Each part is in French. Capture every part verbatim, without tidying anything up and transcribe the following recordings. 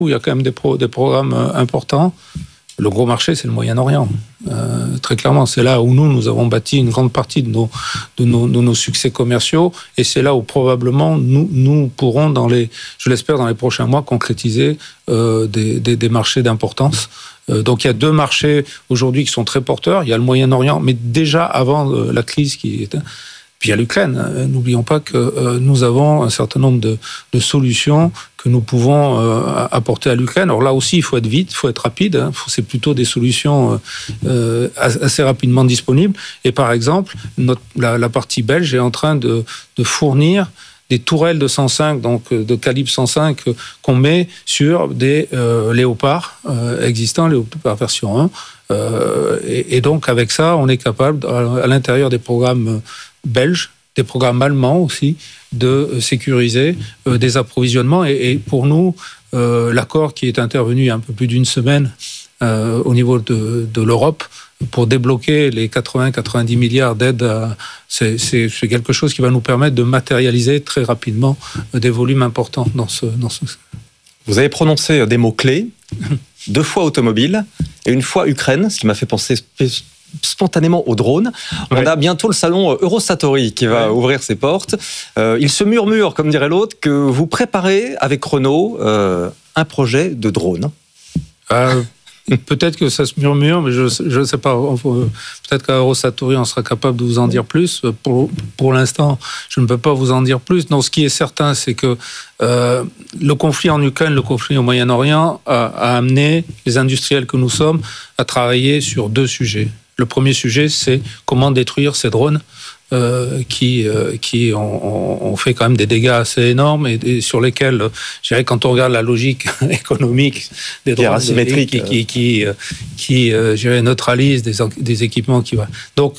où il y a quand même des, pro, des programmes importants. Le gros marché, c'est le Moyen-Orient. Euh, très clairement, c'est là où nous, nous avons bâti une grande partie de nos, de nos, de nos succès commerciaux, et c'est là où probablement nous, nous pourrons, dans les, je l'espère, dans les prochains mois, concrétiser euh, des, des, des marchés d'importance. Euh, donc il y a deux marchés aujourd'hui qui sont très porteurs. Il y a le Moyen-Orient, mais déjà avant euh, la crise qui est... Puis il y a l'Ukraine. Euh, n'oublions pas que euh, nous avons un certain nombre de, de solutions que nous pouvons euh, apporter à l'Ukraine. Alors là aussi, il faut être vite, il faut être rapide. Hein. C'est plutôt des solutions euh, assez rapidement disponibles. Et par exemple, notre, la, la partie belge est en train de, de fournir des tourelles de cent cinq, donc de calibre cent cinq, qu'on met sur des euh, léopards euh, existants, léopards version un. Euh, et, et donc avec ça, on est capable, à, à l'intérieur des programmes belges, des programmes allemands aussi, de sécuriser euh, des approvisionnements. Et, et pour nous, euh, l'accord qui est intervenu il y a un peu plus d'une semaine euh, au niveau de, de l'Europe pour débloquer les quatre-vingts à quatre-vingt-dix milliards d'aides, à, c'est, c'est, c'est quelque chose qui va nous permettre de matérialiser très rapidement des volumes importants dans ce... Dans ce... Vous avez prononcé des mots-clés, deux fois automobile et une fois Ukraine, ce qui m'a fait penser spontanément aux drones. On ouais. a bientôt le salon Eurosatory qui va ouais. ouvrir ses portes. Euh, il se murmure, comme dirait l'autre, que vous préparez avec Renault euh, un projet de drone. Euh, peut-être que ça se murmure, mais je ne sais pas. Peut-être qu'à Eurosatory, on sera capable de vous en dire plus. Pour, pour l'instant, je ne peux pas vous en dire plus. Non, ce qui est certain, c'est que euh, le conflit en Ukraine, le conflit au Moyen-Orient a, a amené les industriels que nous sommes à travailler sur deux sujets. Le premier sujet, c'est comment détruire ces drones euh, qui, euh, qui ont, ont fait quand même des dégâts assez énormes et, et sur lesquels, euh, je dirais, quand on regarde la logique économique des drones asymétriques qui, qui, qui, euh, qui euh, je dirais, neutralisent des, des équipements qui... Donc,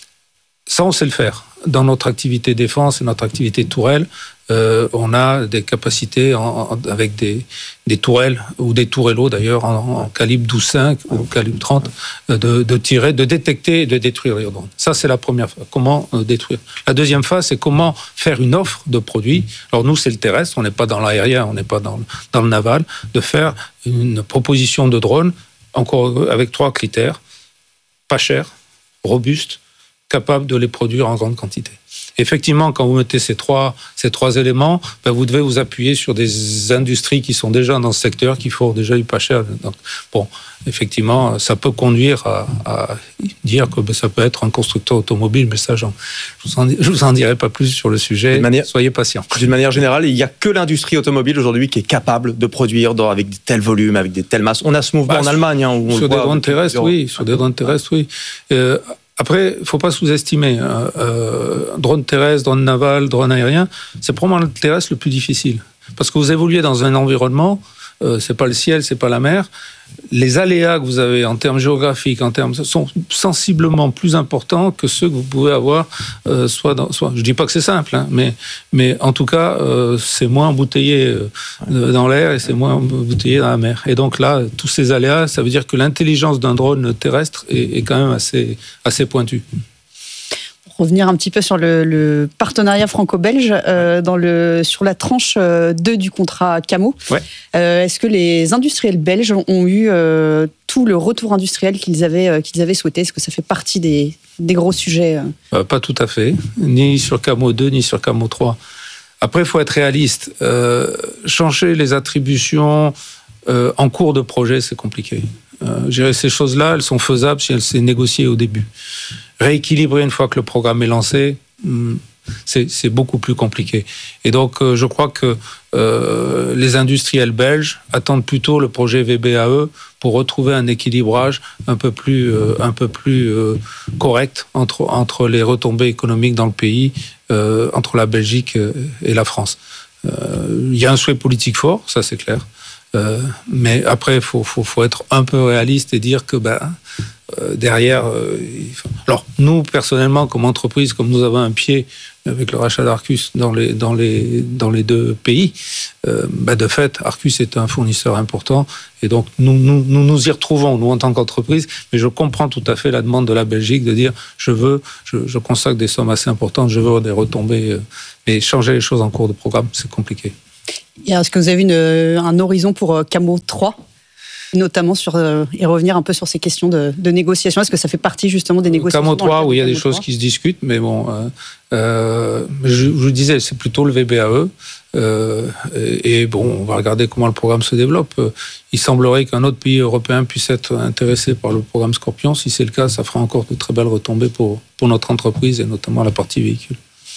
ça, on sait le faire. Dans notre activité défense et notre activité tourelle, euh, on a des capacités en, en, avec des, des tourelles, ou des tourellos d'ailleurs, en, en calibre douze cinq ou calibre trente, de, de tirer, de détecter et de détruire les drones. Ça, c'est la première phase. Comment euh, détruire. La deuxième phase, c'est comment faire une offre de produits. Alors nous, c'est le terrestre, on n'est pas dans l'aérien, on n'est pas dans, dans le naval, de faire une proposition de drone, encore avec trois critères: pas cher, robuste, capable de les produire en grande quantité. Effectivement, quand vous mettez ces trois, ces trois éléments, ben vous devez vous appuyer sur des industries qui sont déjà dans ce secteur, qui font déjà du pas cher. Donc, bon, effectivement, ça peut conduire à, à dire que ben, ça peut être un constructeur automobile, mais ça, j'en, je ne vous en dirai pas plus sur le sujet. Manière, Soyez patients. D'une manière générale, il n'y a que l'industrie automobile aujourd'hui qui est capable de produire dans, avec de tels volumes, avec des telles masses. On a ce mouvement bah, en Allemagne. Hein, où on sur, le des voit terrestres, oui, sur des drones terrestres, oui. Euh, Après, il ne faut pas sous-estimer. Hein. Euh, drone terrestre, drone naval, drone aérien, c'est probablement le terrestre le plus difficile. Parce que vous évoluez dans un environnement, euh, ce n'est pas le ciel, ce n'est pas la mer. Les aléas que vous avez en termes géographiques, en termes, sont sensiblement plus importants que ceux que vous pouvez avoir. Euh, soit, dans, soit, je ne dis pas que c'est simple, hein, mais, mais en tout cas, euh, c'est moins embouteillé euh, dans l'air et c'est moins embouteillé dans la mer. Et donc là, tous ces aléas, ça veut dire que l'intelligence d'un drone terrestre est, est quand même assez, assez pointue. Revenir un petit peu sur le, le partenariat franco-belge euh, dans le, sur la tranche deux du contrat Camo. Ouais. Euh, est-ce que les industriels belges ont eu euh, tout le retour industriel qu'ils avaient, euh, qu'ils avaient souhaité? Est-ce que ça fait partie des, des gros sujets euh... Euh, Pas tout à fait, ni sur Camo deux, ni sur Camo trois. Après, il faut être réaliste. Euh, changer les attributions euh, en cours de projet, c'est compliqué. Euh, ces choses-là, elles sont faisables si elles sont négociées au début. Rééquilibrer une fois que le programme est lancé, c'est, c'est beaucoup plus compliqué. Et donc, euh, je crois que euh, les industriels belges attendent plutôt le projet V B A E pour retrouver un équilibrage un peu plus, euh, un peu plus euh, correct entre, entre les retombées économiques dans le pays, euh, entre la Belgique et la France. Il euh, y a un souhait politique fort, ça c'est clair. Euh, mais après, il faut, faut, faut être un peu réaliste et dire que ben, euh, derrière... Euh, faut... Alors, nous, personnellement, comme entreprise, comme nous avons un pied avec le rachat d'Arcus dans les, dans les, dans les deux pays, euh, ben, de fait, Arcus est un fournisseur important et donc nous nous, nous nous y retrouvons, nous, en tant qu'entreprise, mais je comprends tout à fait la demande de la Belgique de dire je veux, je, je consacre des sommes assez importantes, je veux des retombées, euh, mais changer les choses en cours de programme, c'est compliqué. Est-ce que vous avez une, un horizon pour Camo trois ? Notamment sur, euh, et revenir un peu sur ces questions de, de négociation. Est-ce que ça fait partie justement des négociations ? Camo trois, oui, il y a des choses qui se discutent, mais bon, euh, euh, je, je vous disais, c'est plutôt le V B A E. Euh, et, et bon, on va regarder comment le programme se développe. Il semblerait qu'un autre pays européen puisse être intéressé par le programme Scorpion. Si c'est le cas, ça fera encore de très belles retombées pour, pour notre entreprise et notamment la partie véhicule.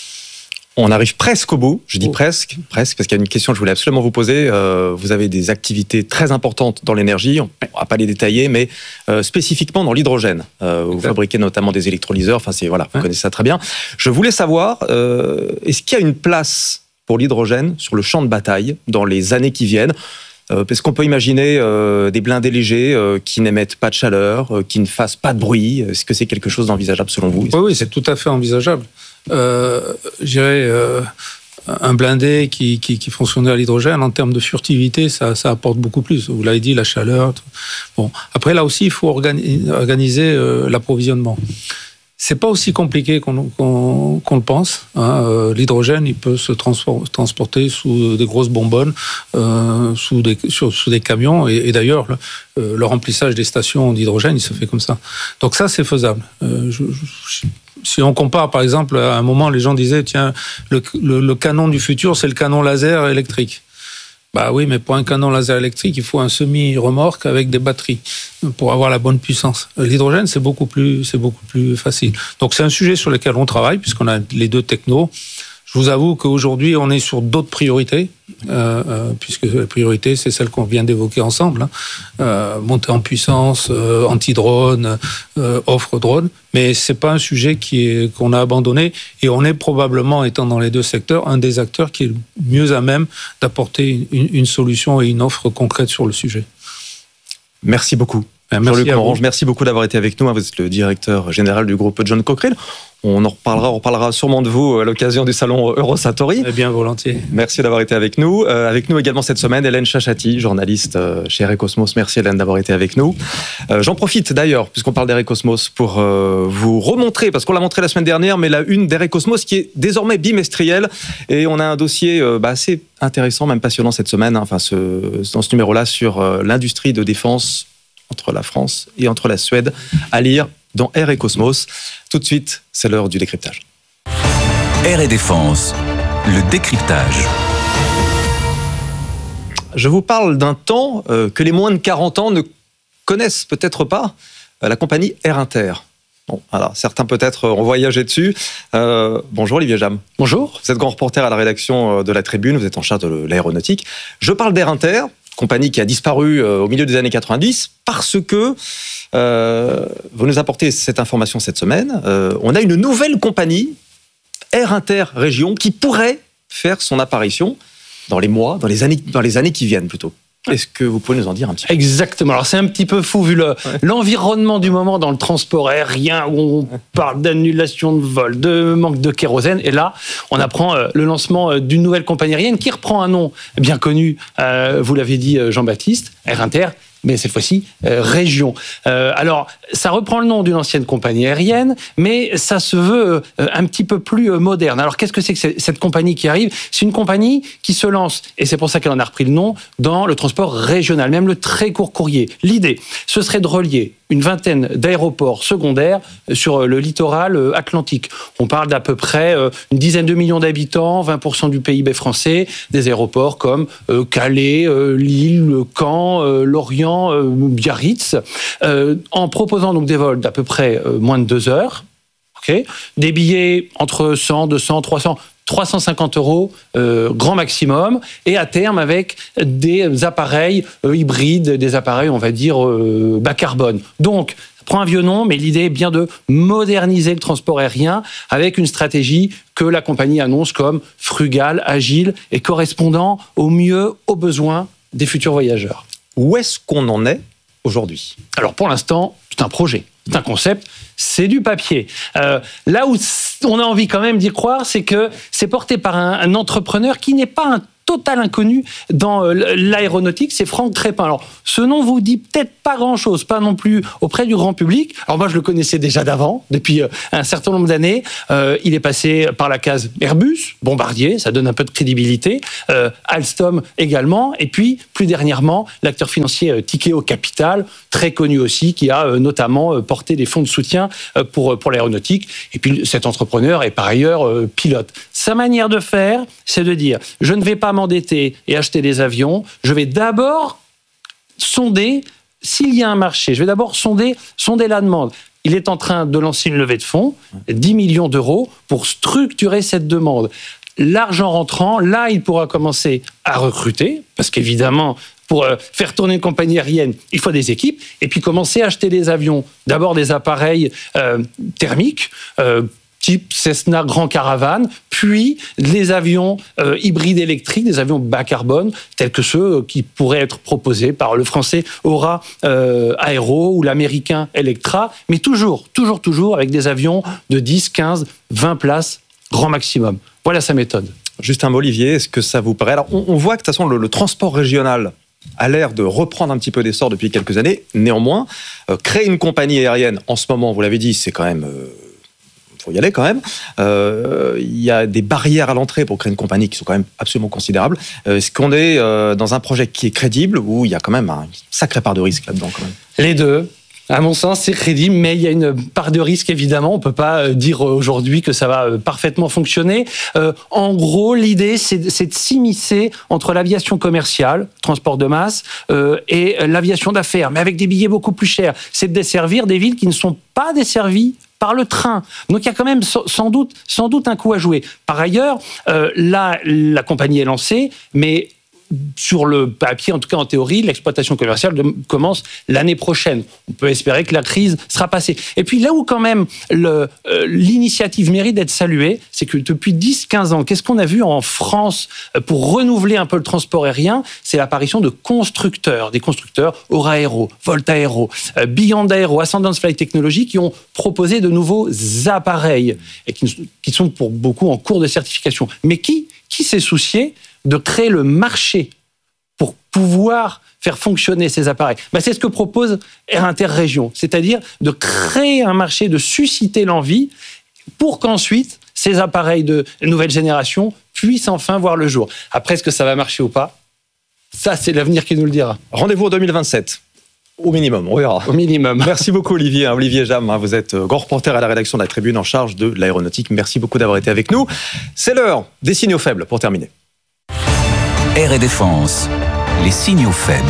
On arrive presque au bout, je dis oh. presque, presque, parce qu'il y a une question que je voulais absolument vous poser. Euh, vous avez des activités très importantes dans l'énergie, on ne va pas les détailler, mais euh, spécifiquement dans l'hydrogène. Euh, vous fabriquez notamment des électrolyseurs, enfin c'est, voilà, vous ouais. connaissez ça très bien. Je voulais savoir, euh, est-ce qu'il y a une place pour l'hydrogène sur le champ de bataille dans les années qui viennent ? Euh, parce qu'on peut imaginer euh, des blindés légers euh, qui n'émettent pas de chaleur, euh, qui ne fassent pas de bruit. Est-ce que c'est quelque chose d'envisageable selon vous ? Oui, oui, c'est tout à fait envisageable. Euh, je dirais, euh, un blindé qui, qui, qui fonctionnait à l'hydrogène, en termes de furtivité, ça, ça apporte beaucoup plus. Vous l'avez dit, la chaleur. Tout. Bon, après, là aussi, il faut organi- organiser euh, l'approvisionnement. C'est pas aussi compliqué qu'on, qu'on, qu'on le pense. Hein. Euh, l'hydrogène, il peut se transpor- transporter sous des grosses bonbonnes, euh, sous, des, sur, sous des camions. Et, et d'ailleurs, le, euh, le remplissage des stations d'hydrogène, il se fait comme ça. Donc ça, c'est faisable. Euh, je, je, si on compare, par exemple, à un moment, les gens disaient, tiens, le, le, le canon du futur, c'est le canon laser électrique. Bah oui, mais pour un canon laser électrique, il faut un semi-remorque avec des batteries pour avoir la bonne puissance. L'hydrogène, c'est beaucoup plus, c'est beaucoup plus facile. Donc c'est un sujet sur lequel on travaille, puisqu'on a les deux technos. Je vous avoue qu'aujourd'hui, on est sur d'autres priorités, euh, euh, puisque la priorité, c'est celle qu'on vient d'évoquer ensemble. Hein. Euh, montée en puissance, euh, anti-drone, euh, offre drone. Mais c'est pas un sujet qui est, qu'on a abandonné. Et on est probablement, étant dans les deux secteurs, un des acteurs qui est le mieux à même d'apporter une, une solution et une offre concrète sur le sujet. Merci beaucoup. Merci Jean-Luc Morange, merci beaucoup d'avoir été avec nous. Vous êtes le directeur général du groupe John Cochrane. On en reparlera, on reparlera sûrement de vous à l'occasion du salon Eurosatori. Eh bien, volontiers. Merci d'avoir été avec nous. Euh, avec nous également cette semaine, Hélène Chachati, journaliste euh, chez Aircosmos. Merci Hélène d'avoir été avec nous. Euh, j'en profite d'ailleurs, puisqu'on parle d'Aircosmos, pour euh, vous remontrer, parce qu'on l'a montré la semaine dernière, mais la une d'Aircosmos qui est désormais bimestrielle. Et on a un dossier euh, bah, assez intéressant, même passionnant cette semaine, hein, enfin, ce, dans ce numéro-là, sur euh, l'industrie de défense entre la France et entre la Suède, à lire dans Air et Cosmos. Tout de suite, c'est l'heure du décryptage. Air et Défense, le décryptage. Je vous parle d'un temps euh, que les moins de quarante ans ne connaissent peut-être pas, euh, la compagnie Air Inter. Bon, alors, certains peut-être ont voyagé dessus. Euh, bonjour Olivier Jam. Bonjour. Vous êtes grand reporter à la rédaction de La Tribune, vous êtes en charge de l'aéronautique. Je parle d'Air Inter, compagnie qui a disparu euh, au milieu des années quatre-vingt-dix, parce que, euh, vous nous apportez cette information cette semaine, euh, on a une nouvelle compagnie, Air Inter Région, qui pourrait faire son apparition dans les mois, dans les années, dans les années qui viennent plutôt. Est-ce que vous pouvez nous en dire un petit peu ? Exactement. Alors c'est un petit peu fou vu le, ouais. l'environnement du moment dans le transport aérien où on parle d'annulation de vol, de manque de kérosène. Et là, on apprend euh, le lancement euh, d'une nouvelle compagnie aérienne qui reprend un nom bien connu, euh, vous l'avez dit euh, Jean-Baptiste, Air Inter, mais cette fois-ci, euh, région. Euh, alors, ça reprend le nom d'une ancienne compagnie aérienne, mais ça se veut euh, un petit peu plus euh, moderne. Alors, qu'est-ce que c'est que cette compagnie qui arrive ? C'est une compagnie qui se lance, et c'est pour ça qu'elle en a repris le nom, dans le transport régional, même le très court courrier. L'idée, ce serait de relier une vingtaine d'aéroports secondaires sur le littoral atlantique. On parle d'à peu près une dizaine de millions d'habitants, vingt pour cent du P I B français, des aéroports comme Calais, Lille, Caen, Lorient, Biarritz, en proposant donc des vols d'à peu près moins de deux heures, okay, des billets entre cent, deux cents, trois cents, trois cent cinquante euros, euh, grand maximum, et à terme avec des appareils euh, hybrides, des appareils, on va dire, euh, bas carbone. Donc, ça prend un vieux nom, mais l'idée est bien de moderniser le transport aérien avec une stratégie que la compagnie annonce comme frugale, agile et correspondant au mieux aux besoins des futurs voyageurs. Où est-ce qu'on en est aujourd'hui ? Alors, pour l'instant, c'est un projet. C'est un concept, c'est du papier. Euh, là où on a envie quand même d'y croire, c'est que c'est porté par un, un entrepreneur qui n'est pas un total inconnu dans l'aéronautique, c'est Franck Crépin. Alors, ce nom vous dit peut-être pas grand-chose, pas non plus auprès du grand public. Alors moi, je le connaissais déjà d'avant, depuis un certain nombre d'années. Euh, il est passé par la case Airbus, Bombardier, ça donne un peu de crédibilité, euh, Alstom également, et puis, plus dernièrement, l'acteur financier euh, Tikehau Capital, très connu aussi, qui a euh, notamment euh, porté des fonds de soutien euh, pour, pour l'aéronautique. Et puis, cet entrepreneur est par ailleurs euh, pilote. Sa manière de faire, c'est de dire, je ne vais pas m'endetter et acheter des avions, je vais d'abord sonder s'il y a un marché. Je vais d'abord sonder, sonder la demande. Il est en train de lancer une levée de fonds, dix millions d'euros, pour structurer cette demande. L'argent rentrant, là, il pourra commencer à recruter, parce qu'évidemment, pour faire tourner une compagnie aérienne, il faut des équipes, et puis commencer à acheter des avions. D'abord des appareils euh, thermiques, euh, type Cessna Grand Caravan, puis les avions euh, hybrides électriques, des avions bas carbone, tels que ceux qui pourraient être proposés par le français Aura euh, Aero ou l'américain Electra, mais toujours, toujours, toujours avec des avions de dix, quinze, vingt places, grand maximum. Voilà sa méthode. Juste un mot, Olivier, est-ce que ça vous paraît... Alors, on, on voit que de toute façon, le, le transport régional a l'air de reprendre un petit peu d'essor depuis quelques années. Néanmoins, euh, créer une compagnie aérienne, en ce moment, vous l'avez dit, c'est quand même... Euh, faut y aller quand même. Euh, il y a des barrières à l'entrée pour créer une compagnie qui sont quand même absolument considérables. Euh, est-ce qu'on est euh, dans un projet qui est crédible ou il y a quand même un sacré part de risque là-dedans quand même ? Les deux. À mon sens, c'est crédible, mais il y a une part de risque, évidemment. On peut pas dire aujourd'hui que ça va parfaitement fonctionner. Euh, en gros, l'idée, c'est, c'est de s'immiscer entre l'aviation commerciale, transport de masse, euh, et l'aviation d'affaires, mais avec des billets beaucoup plus chers. C'est de desservir des villes qui ne sont pas desservies par le train. Donc il y a quand même sans doute, sans doute un coup à jouer. Par ailleurs, euh, là, la compagnie est lancée, mais sur le papier, en tout cas en théorie, l'exploitation commerciale de, commence l'année prochaine. On peut espérer que la crise sera passée. Et puis là où quand même le, euh, l'initiative mérite d'être saluée, c'est que depuis dix à quinze ans, qu'est-ce qu'on a vu en France pour renouveler un peu le transport aérien ? C'est l'apparition de constructeurs, des constructeurs Aura Aero, Volta Aero, euh, Beyond Aero, Ascendance Flight Technology, qui ont proposé de nouveaux appareils et qui, qui sont pour beaucoup en cours de certification. Mais qui, qui s'est soucié de créer le marché pour pouvoir faire fonctionner ces appareils. Ben, c'est ce que propose Air Interrégion, c'est-à-dire de créer un marché, de susciter l'envie pour qu'ensuite ces appareils de nouvelle génération puissent enfin voir le jour. Après, est-ce que ça va marcher ou pas ? Ça, c'est l'avenir qui nous le dira. Rendez-vous en deux mille vingt-sept. Au minimum, on verra. Au minimum. Merci beaucoup Olivier. Olivier Jam, vous êtes grand reporter à la rédaction de la Tribune en charge de l'aéronautique. Merci beaucoup d'avoir été avec nous. C'est l'heure des signaux faibles pour terminer. Air et Défense, les signaux faibles.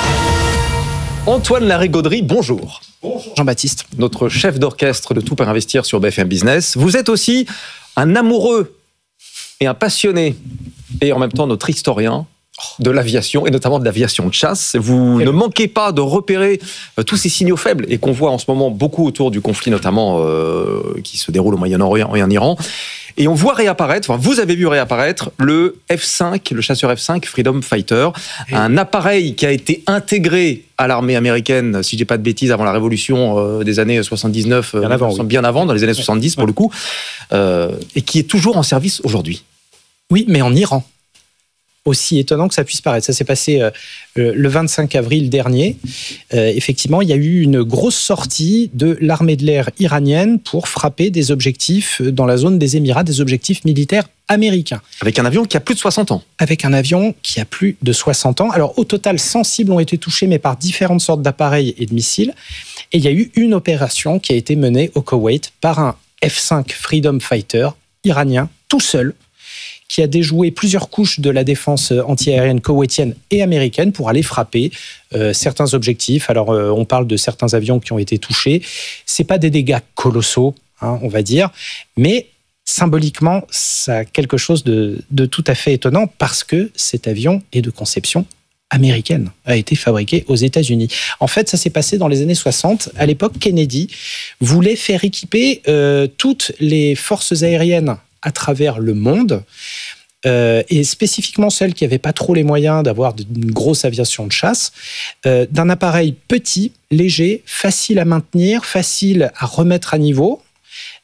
Antoine Larigauderie, bonjour. Bonjour Jean-Baptiste. Notre chef d'orchestre de Tout pour investir sur B F M Business. Vous êtes aussi un amoureux et un passionné et en même temps notre historien de l'aviation et notamment de l'aviation de chasse. Vous ne manquez pas de repérer euh, tous ces signaux faibles et qu'on voit en ce moment beaucoup autour du conflit notamment euh, qui se déroule au Moyen-Orient et en Iran. Et on voit réapparaître, enfin vous avez vu réapparaître le F cinq, le chasseur F cinq Freedom Fighter, et un appareil qui a été intégré à l'armée américaine, si je dis pas de bêtises, avant la révolution euh, des années soixante-dix-neuf, bien, euh, avant, oui. bien avant, dans les années soixante-dix pour ouais. le coup, euh, et qui est toujours en service aujourd'hui. Oui, mais en Iran. Aussi étonnant que ça puisse paraître. Ça s'est passé euh, le vingt-cinq avril dernier. Euh, effectivement, il y a eu une grosse sortie de l'armée de l'air iranienne pour frapper des objectifs dans la zone des Émirats, des objectifs militaires américains. Avec un avion qui a plus de soixante ans. Avec un avion qui a plus de soixante ans. Alors, au total, cent cibles ont été touchées, mais par différentes sortes d'appareils et de missiles. Et il y a eu une opération qui a été menée au Koweït par un F cinq Freedom Fighter iranien, tout seul, qui a déjoué plusieurs couches de la défense antiaérienne koweïtienne et américaine pour aller frapper euh, certains objectifs. Alors, euh, on parle de certains avions qui ont été touchés. C'est pas des dégâts colossaux, hein, on va dire, mais symboliquement, ça a quelque chose de, de tout à fait étonnant parce que cet avion est de conception américaine, a été fabriqué aux États-Unis. En fait, ça s'est passé dans les années soixante. À l'époque, Kennedy voulait faire équiper euh, toutes les forces aériennes à travers le monde, euh, et spécifiquement celles qui n'avaient pas trop les moyens d'avoir une grosse aviation de chasse, euh, d'un appareil petit, léger, facile à maintenir, facile à remettre à niveau,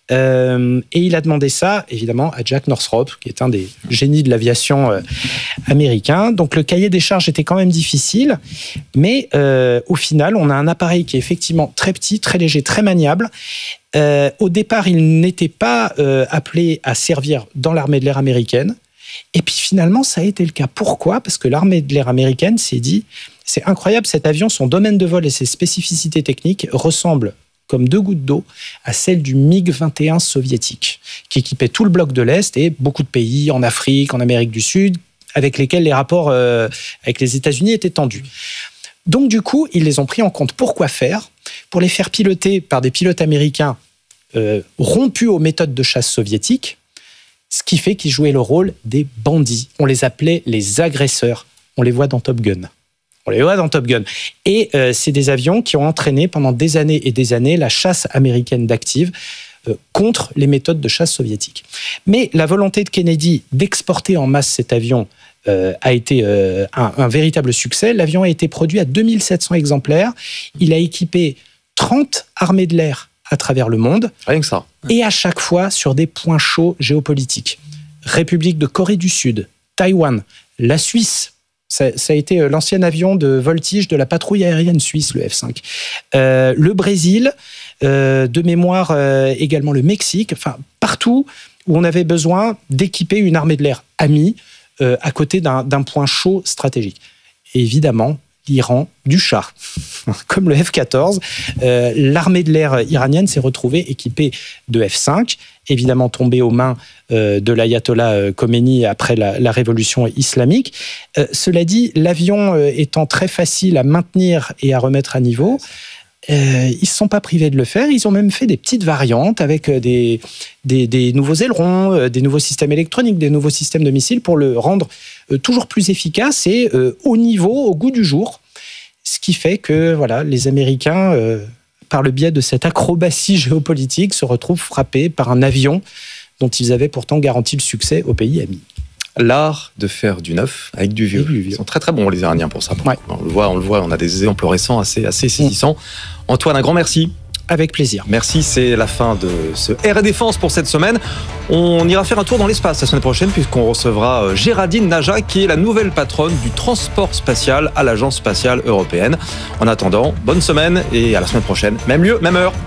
Euh, et il a demandé ça, évidemment, à Jack Northrop, qui est un des génies de l'aviation euh, américain. Donc le cahier des charges était quand même difficile, mais euh, au final, on a un appareil qui est effectivement très petit, très léger, très maniable. Euh, au départ, il n'était pas euh, appelé à servir dans l'armée de l'air américaine. Et puis finalement, ça a été le cas. Pourquoi ? Parce que l'armée de l'air américaine s'est dit, c'est incroyable, cet avion, son domaine de vol et ses spécificités techniques ressemblent comme deux gouttes d'eau à celle du MiG vingt et un soviétique, qui équipait tout le bloc de l'Est et beaucoup de pays en Afrique, en Amérique du Sud, avec lesquels les rapports euh, avec les États-Unis étaient tendus. Donc du coup, ils les ont pris en compte. Pourquoi faire ? Pour les faire piloter par des pilotes américains euh, rompus aux méthodes de chasse soviétiques, ce qui fait qu'ils jouaient le rôle des bandits. On les appelait les agresseurs. On les voit dans Top Gun. On les voit dans Top Gun. Et euh, c'est des avions qui ont entraîné pendant des années et des années la chasse américaine d'active euh, contre les méthodes de chasse soviétiques. Mais la volonté de Kennedy d'exporter en masse cet avion euh, a été euh, un, un véritable succès. L'avion a été produit à deux mille sept cents exemplaires. Il a équipé trente armées de l'air à travers le monde. Rien que ça. Et à chaque fois sur des points chauds géopolitiques. République de Corée du Sud, Taïwan, la Suisse. Ça, ça a été l'ancien avion de voltige de la patrouille aérienne suisse, le F cinq. Euh, le Brésil, euh, de mémoire euh, également le Mexique, enfin partout où on avait besoin d'équiper une armée de l'air amie euh, à côté d'un, d'un point chaud stratégique. Et évidemment, l'Iran du Shah, comme le F quatorze. Euh, l'armée de l'air iranienne s'est retrouvée équipée de F cinq, évidemment tombée aux mains euh, de l'ayatollah Khomeini après la, la révolution islamique. Euh, cela dit, l'avion euh, étant très facile à maintenir et à remettre à niveau, euh, ils ne se sont pas privés de le faire. Ils ont même fait des petites variantes avec des, des, des nouveaux ailerons, euh, des nouveaux systèmes électroniques, des nouveaux systèmes de missiles pour le rendre euh, toujours plus efficace et euh, au niveau, au goût du jour. Ce qui fait que voilà, les Américains, euh, par le biais de cette acrobatie géopolitique, se retrouvent frappés par un avion dont ils avaient pourtant garanti le succès au pays ami. L'art de faire du neuf avec du vieux. Du vieux. Ils sont très très bons les Iraniens pour ça. Pour ouais. On le voit, on le voit, on a des exemples récents assez, assez saisissants. Mmh. Antoine, un grand merci. Avec plaisir. Merci, c'est la fin de ce R et Défense pour cette semaine. On ira faire un tour dans l'espace la semaine prochaine puisqu'on recevra Géraldine Naja qui est la nouvelle patronne du transport spatial à l'Agence spatiale européenne. En attendant, bonne semaine et à la semaine prochaine. Même lieu, même heure.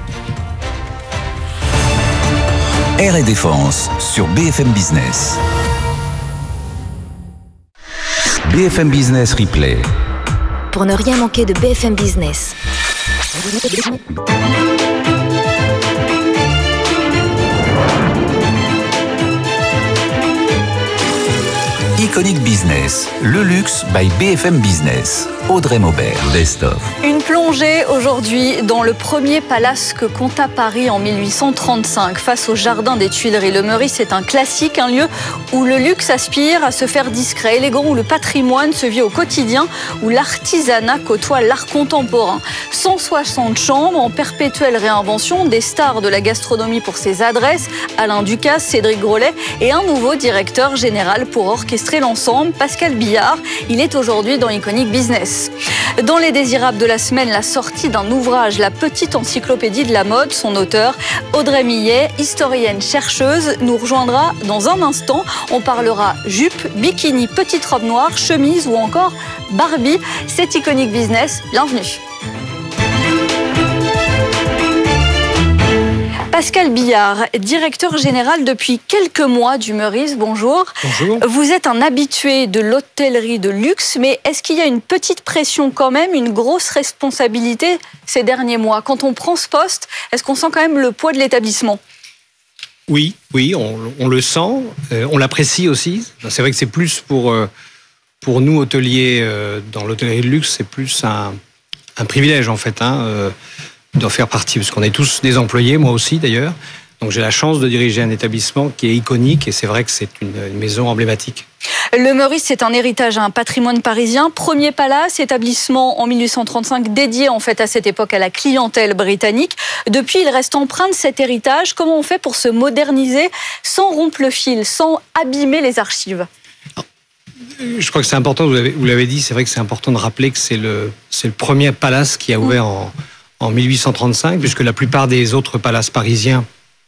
R et Défense sur B F M Business. B F M Business Replay. Pour ne rien manquer de B F M Business. Iconic Business, le luxe by B F M Business. Audrey Maubert, Best of. Une plongée aujourd'hui dans le premier palace que compta Paris en mille huit cent trente-cinq, face au jardin des Tuileries. Le Meurice est un classique, un lieu où le luxe aspire à se faire discret, élégant, où le patrimoine se vit au quotidien, où l'artisanat côtoie l'art contemporain. cent soixante chambres en perpétuelle réinvention, des stars de la gastronomie pour ses adresses, Alain Ducasse, Cédric Grolet, et un nouveau directeur général pour orchestrer l'ensemble, Pascal Billard. Il est aujourd'hui dans Iconic Business. Dans les désirables de la semaine, la sortie d'un ouvrage, La petite encyclopédie de la mode. Son auteur, Audrey Millet, historienne chercheuse, nous rejoindra dans un instant. On parlera jupe, bikini, petite robe noire, chemise ou encore Barbie. C'est Iconic Business, bienvenue. Pascal Billard, directeur général depuis quelques mois du Meurice, bonjour. Bonjour. Vous êtes un habitué de l'hôtellerie de luxe, mais est-ce qu'il y a une petite pression quand même, une grosse responsabilité ces derniers mois ? Quand on prend ce poste, est-ce qu'on sent quand même le poids de l'établissement ? Oui, oui, on, on le sent, euh, on l'apprécie aussi. C'est vrai que c'est plus pour, euh, pour nous, hôteliers, euh, dans l'hôtellerie de luxe, c'est plus un, un privilège en fait, hein, euh, d'en faire partie, parce qu'on est tous des employés, moi aussi d'ailleurs. Donc j'ai la chance de diriger un établissement qui est iconique et c'est vrai que c'est une, une maison emblématique. Le Meurice, c'est un héritage, un patrimoine parisien. Premier palace, établissement en mille huit cent trente-cinq dédié en fait à cette époque à la clientèle britannique. Depuis, il reste empreint de cet héritage. Comment on fait pour se moderniser sans rompre le fil, sans abîmer les archives ? Je crois que c'est important, vous l'avez, vous l'avez dit, c'est vrai que c'est important de rappeler que c'est le, c'est le premier palace qui a ouvert mmh. en... en mille huit cent trente-cinq, puisque la plupart des autres palaces parisiens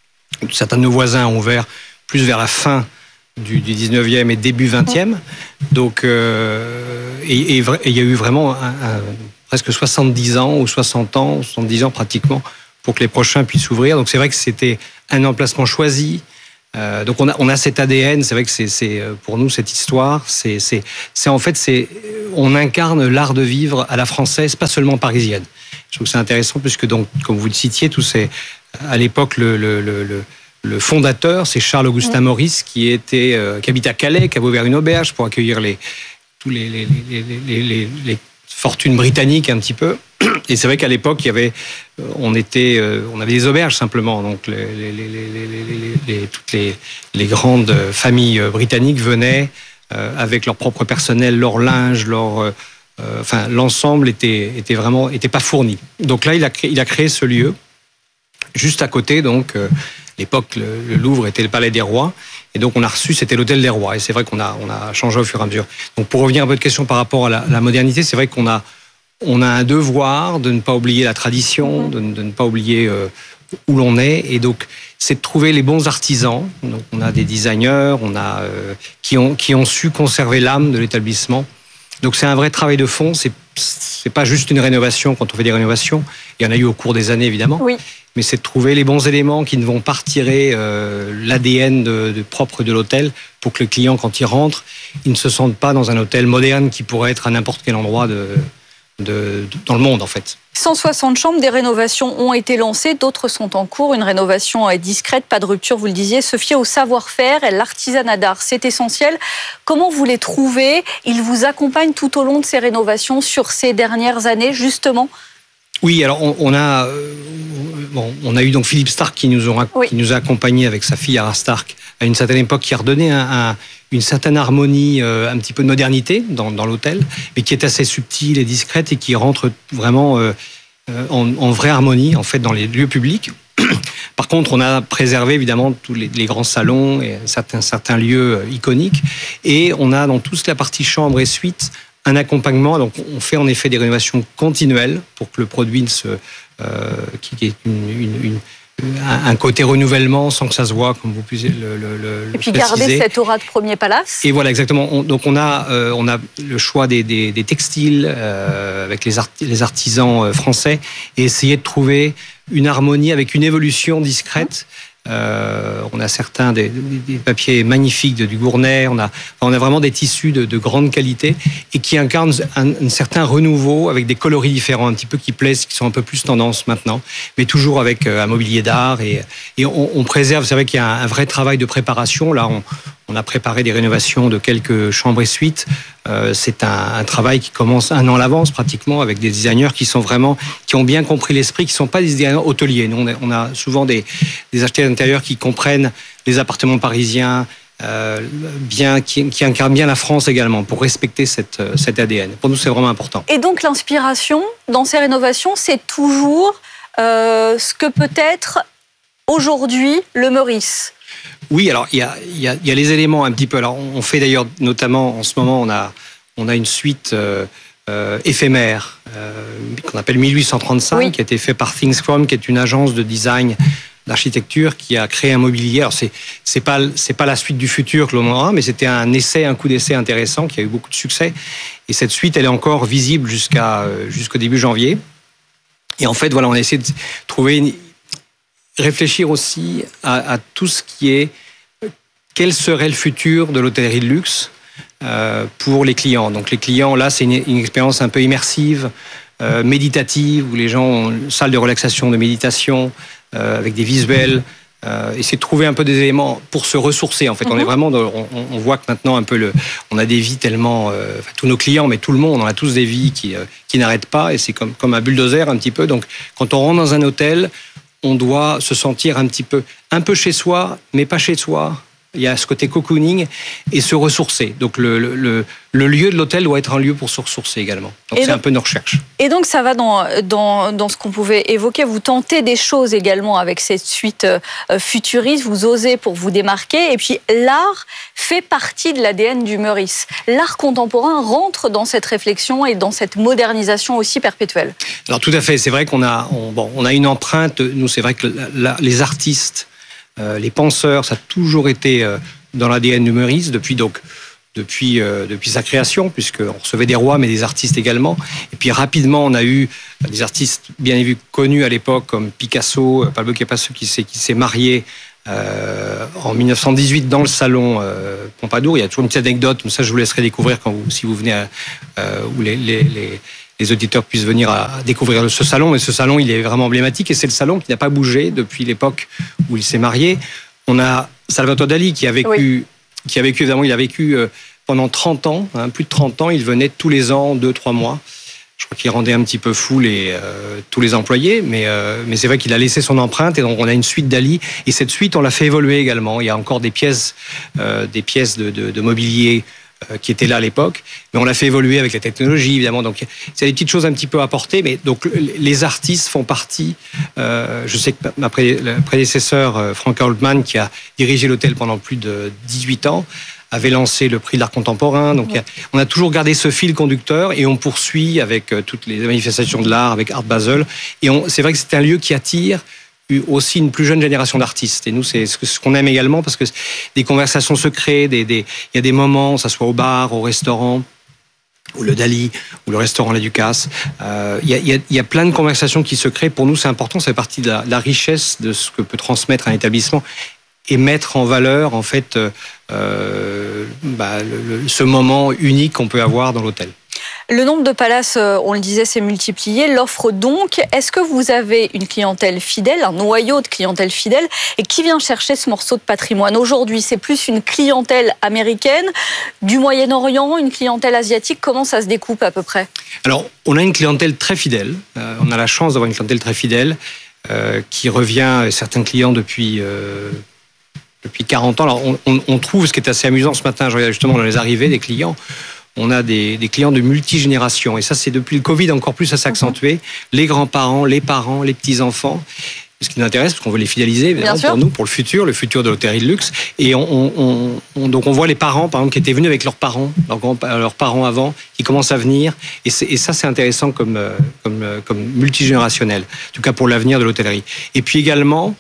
Certains de nos voisins ont ouvert plus vers la fin du, du dix-neuvième et début vingtième. Donc, euh, et il y a eu vraiment un, un, presque soixante-dix ans ou soixante ans, soixante-dix ans pratiquement, pour que les prochains puissent ouvrir. Donc c'est vrai que c'était un emplacement choisi. Euh, donc on a, on a cet A D N, c'est vrai que c'est, c'est pour nous cette histoire, c'est, c'est, c'est en fait, c'est, on incarne l'art de vivre à la française, pas seulement parisienne. Je trouve que c'est intéressant puisque donc, comme vous le citiez, tous ces, à l'époque, le, le, le, le Le fondateur, c'est Charles-Augustin mmh. Maurice, qui était, euh, qui habite à Calais, qui avait ouvert une auberge pour accueillir les, tous les, les, les, les, les, les fortunes britanniques un petit peu. Et c'est vrai qu'à l'époque, il y avait, on était, euh, on avait des auberges simplement. Donc les, les, les, les, les, les, toutes les, les grandes familles britanniques venaient euh, avec leur propre personnel, leur linge, leur, euh, enfin l'ensemble était, était vraiment, était pas fourni. Donc là, il a créé, il a créé ce lieu juste à côté, donc. Euh, L'époque, le, le Louvre était le Palais des Rois, et donc on a reçu, c'était l'Hôtel des Rois, et c'est vrai qu'on a, on a changé au fur et à mesure. Donc pour revenir à votre question par rapport à la, la modernité, c'est vrai qu'on a, on a un devoir de ne pas oublier la tradition, de, de ne pas oublier euh, où l'on est, et donc c'est de trouver les bons artisans. Donc on a des designers, on a euh, qui ont qui ont su conserver l'âme de l'établissement. Donc c'est un vrai travail de fond. C'est c'est pas juste une rénovation quand on fait des rénovations. Il y en a eu au cours des années évidemment. Oui. Mais c'est de trouver les bons éléments qui ne vont pas retirer euh, l'A D N de, de propre de l'hôtel pour que le client, quand il rentre, il ne se sente pas dans un hôtel moderne qui pourrait être à n'importe quel endroit de, de, de, dans le monde, en fait. cent soixante chambres, des rénovations ont été lancées, d'autres sont en cours. Une rénovation est discrète, pas de rupture, vous le disiez. Se fier au savoir-faire et l'artisanat d'art, c'est essentiel. Comment vous les trouvez ? Ils vous accompagnent tout au long de ces rénovations sur ces dernières années, justement ? Oui, alors on, on a euh, bon, on a eu donc Philippe Starck qui nous a oui. qui nous a accompagnés avec sa fille Ara Starck à une certaine époque, qui a redonné un, un, une certaine harmonie, euh, un petit peu de modernité dans, dans l'hôtel, mais qui est assez subtile et discrète et qui rentre vraiment euh, en, en vraie harmonie en fait dans les lieux publics. Par contre, on a préservé évidemment tous les, les grands salons et certains certains lieux iconiques, et on a dans toute la partie chambre et suite un accompagnement. Donc on fait en effet des rénovations continuelles pour que le produit ne se, euh, qui est une, une, une, un côté renouvellement sans que ça se voit, comme vous puissiez le, le, le et puis préciser. Garder cette aura de premier palace. Et voilà, exactement. On, donc on a, euh, on a le choix des, des, des textiles euh, avec les, art, les artisans français, et essayer de trouver une harmonie avec une évolution discrète. Mmh. Euh, on a certains des, des papiers magnifiques de, du Gournay, on a, on a vraiment des tissus de, de grande qualité et qui incarnent un, un certain renouveau avec des coloris différents, un petit peu qui plaisent, qui sont un peu plus tendance maintenant, mais toujours avec un mobilier d'art, et, et on, on préserve. C'est vrai qu'il y a un, un vrai travail de préparation. Là, on, on a préparé des rénovations de quelques chambres et suites. Euh, c'est un, un travail qui commence un an à l'avance pratiquement, avec des designers qui sont vraiment, qui ont bien compris l'esprit, qui ne sont pas des designers hôteliers. Nous, on a, on a souvent des, des architectes d'intérieur qui comprennent les appartements parisiens, euh, bien, qui, qui incarnent bien la France également, pour respecter cette, cet A D N. Pour nous, c'est vraiment important. Et donc l'inspiration dans ces rénovations, c'est toujours euh, ce que peut être aujourd'hui le Meurice. Oui, alors il y a, y, a, y a les éléments un petit peu. Alors on fait d'ailleurs, notamment en ce moment, on a, on a une suite euh, euh, éphémère euh, qu'on appelle mille huit cent trente-cinq, oui. qui a été fait par Things From, qui est une agence de design, d'architecture, qui a créé un mobilier. Alors c'est c'est pas c'est pas la suite du futur que l'on aura, mais c'était un essai, un coup d'essai intéressant qui a eu beaucoup de succès. Et cette suite, elle est encore visible jusqu'à jusqu'au début janvier. Et en fait, voilà, on a essayé de trouver une, réfléchir aussi à, à tout ce qui est quel serait le futur de l'hôtellerie de luxe euh, pour les clients. Donc les clients, là, c'est une, une expérience un peu immersive, euh, méditative, où les gens ont une salle de relaxation, de méditation, euh, avec des visuels. Euh, essayer de trouver un peu des éléments pour se ressourcer. En fait, mm-hmm. on est vraiment, de, on, on voit que maintenant un peu le, on a des vies tellement, euh, enfin, tous nos clients, mais tout le monde, on a tous des vies qui euh, qui n'arrêtent pas, et c'est comme comme un bulldozer un petit peu. Donc, quand on rentre dans un hôtel, on doit se sentir un petit peu, un peu chez soi, mais pas chez soi. Il y a ce côté cocooning et se ressourcer. Donc le, le, le lieu de l'hôtel doit être un lieu pour se ressourcer également. Donc et c'est donc, un peu nos recherches. Et donc ça va dans, dans, dans ce qu'on pouvait évoquer. Vous tentez des choses également avec cette suite futuriste. Vous osez pour vous démarquer. Et puis l'art fait partie de l'A D N du Meurice. L'art contemporain rentre dans cette réflexion et dans cette modernisation aussi perpétuelle. Alors tout à fait. C'est vrai qu'on a, on, bon, on a une empreinte. Nous, c'est vrai que la, la, les artistes euh, les penseurs, ça a toujours été euh, dans l'A D N du Meurice depuis donc depuis euh, depuis sa création, puisqu'on recevait des rois mais des artistes également. Et puis rapidement, on a eu des artistes bien évidemment connus à l'époque comme Picasso, Pablo Picasso qui s'est qui s'est marié Euh, en mille neuf cent dix-huit dans le salon euh, Pompadour. Il y a toujours une petite anecdote, mais ça je vous laisserai découvrir quand vous, si vous venez à, euh, où les, les, les, les auditeurs puissent venir à, à découvrir ce salon. Mais ce salon, il est vraiment emblématique et c'est le salon qui n'a pas bougé depuis l'époque où il s'est marié. On a Salvatore Dali qui a vécu, oui. qui a vécu évidemment, il a vécu euh, pendant trente ans, hein, plus de trente ans. Il venait tous les ans, deux, trois mois. Je crois qu'il rendait un petit peu fou les, euh, tous les employés, mais, euh, mais c'est vrai qu'il a laissé son empreinte et donc on a une suite Dali. Et cette suite, on l'a fait évoluer également. Il y a encore des pièces, euh, des pièces de, de, de mobilier euh, qui étaient là à l'époque, mais on l'a fait évoluer avec la technologie, évidemment. Donc c'est des petites choses un petit peu à apporter, mais donc les artistes font partie. Euh, je sais que ma pré- le prédécesseur, Frank Holtman, qui a dirigé l'hôtel pendant plus de dix-huit ans, avait lancé le prix de l'art contemporain. Donc, ouais. a, on a toujours gardé ce fil conducteur et on poursuit avec euh, toutes les manifestations de l'art, avec Art Basel. Et on, c'est vrai que c'est un lieu qui attire aussi une plus jeune génération d'artistes. Et nous, c'est ce qu'on aime également parce que des conversations se créent, des, des, il y a des moments, ça soit au bar, au restaurant, ou le Dali, ou le restaurant La Ducasse. Euh, il, y a, il, y a, il y a plein de conversations qui se créent. Pour nous, c'est important, ça fait partie de la, de la richesse de ce que peut transmettre un établissement et mettre en valeur, en fait, euh, bah, le, le, ce moment unique qu'on peut avoir dans l'hôtel. Le nombre de palaces, on le disait, s'est multiplié. L'offre donc, est-ce que vous avez une clientèle fidèle, un noyau de clientèle fidèle, et qui vient chercher ce morceau de patrimoine? Aujourd'hui, c'est plus une clientèle américaine, du Moyen-Orient, une clientèle asiatique. Comment ça se découpe à peu près? Alors, on a une clientèle très fidèle. Euh, on a la chance d'avoir une clientèle très fidèle euh, qui revient, certains clients depuis... Euh, Depuis quarante ans. Alors, on, on, on trouve, ce qui est assez amusant ce matin, je regarde justement dans les arrivées des clients, on a des, des clients de multigénération. Et ça, c'est depuis le Covid encore plus, ça s'est accentué. Les grands-parents, les parents, les petits-enfants. Ce qui nous intéresse, parce qu'on veut les fidéliser, évidemment, pour nous, pour le futur, le futur de l'hôtellerie de luxe. Et on, on, on, donc, on voit les parents, par exemple, qui étaient venus avec leurs parents, leurs, grands, leurs parents avant, qui commencent à venir. Et, et ça, c'est intéressant comme, comme, comme multigénérationnel. En tout cas, pour l'avenir de l'hôtellerie. Et puis également,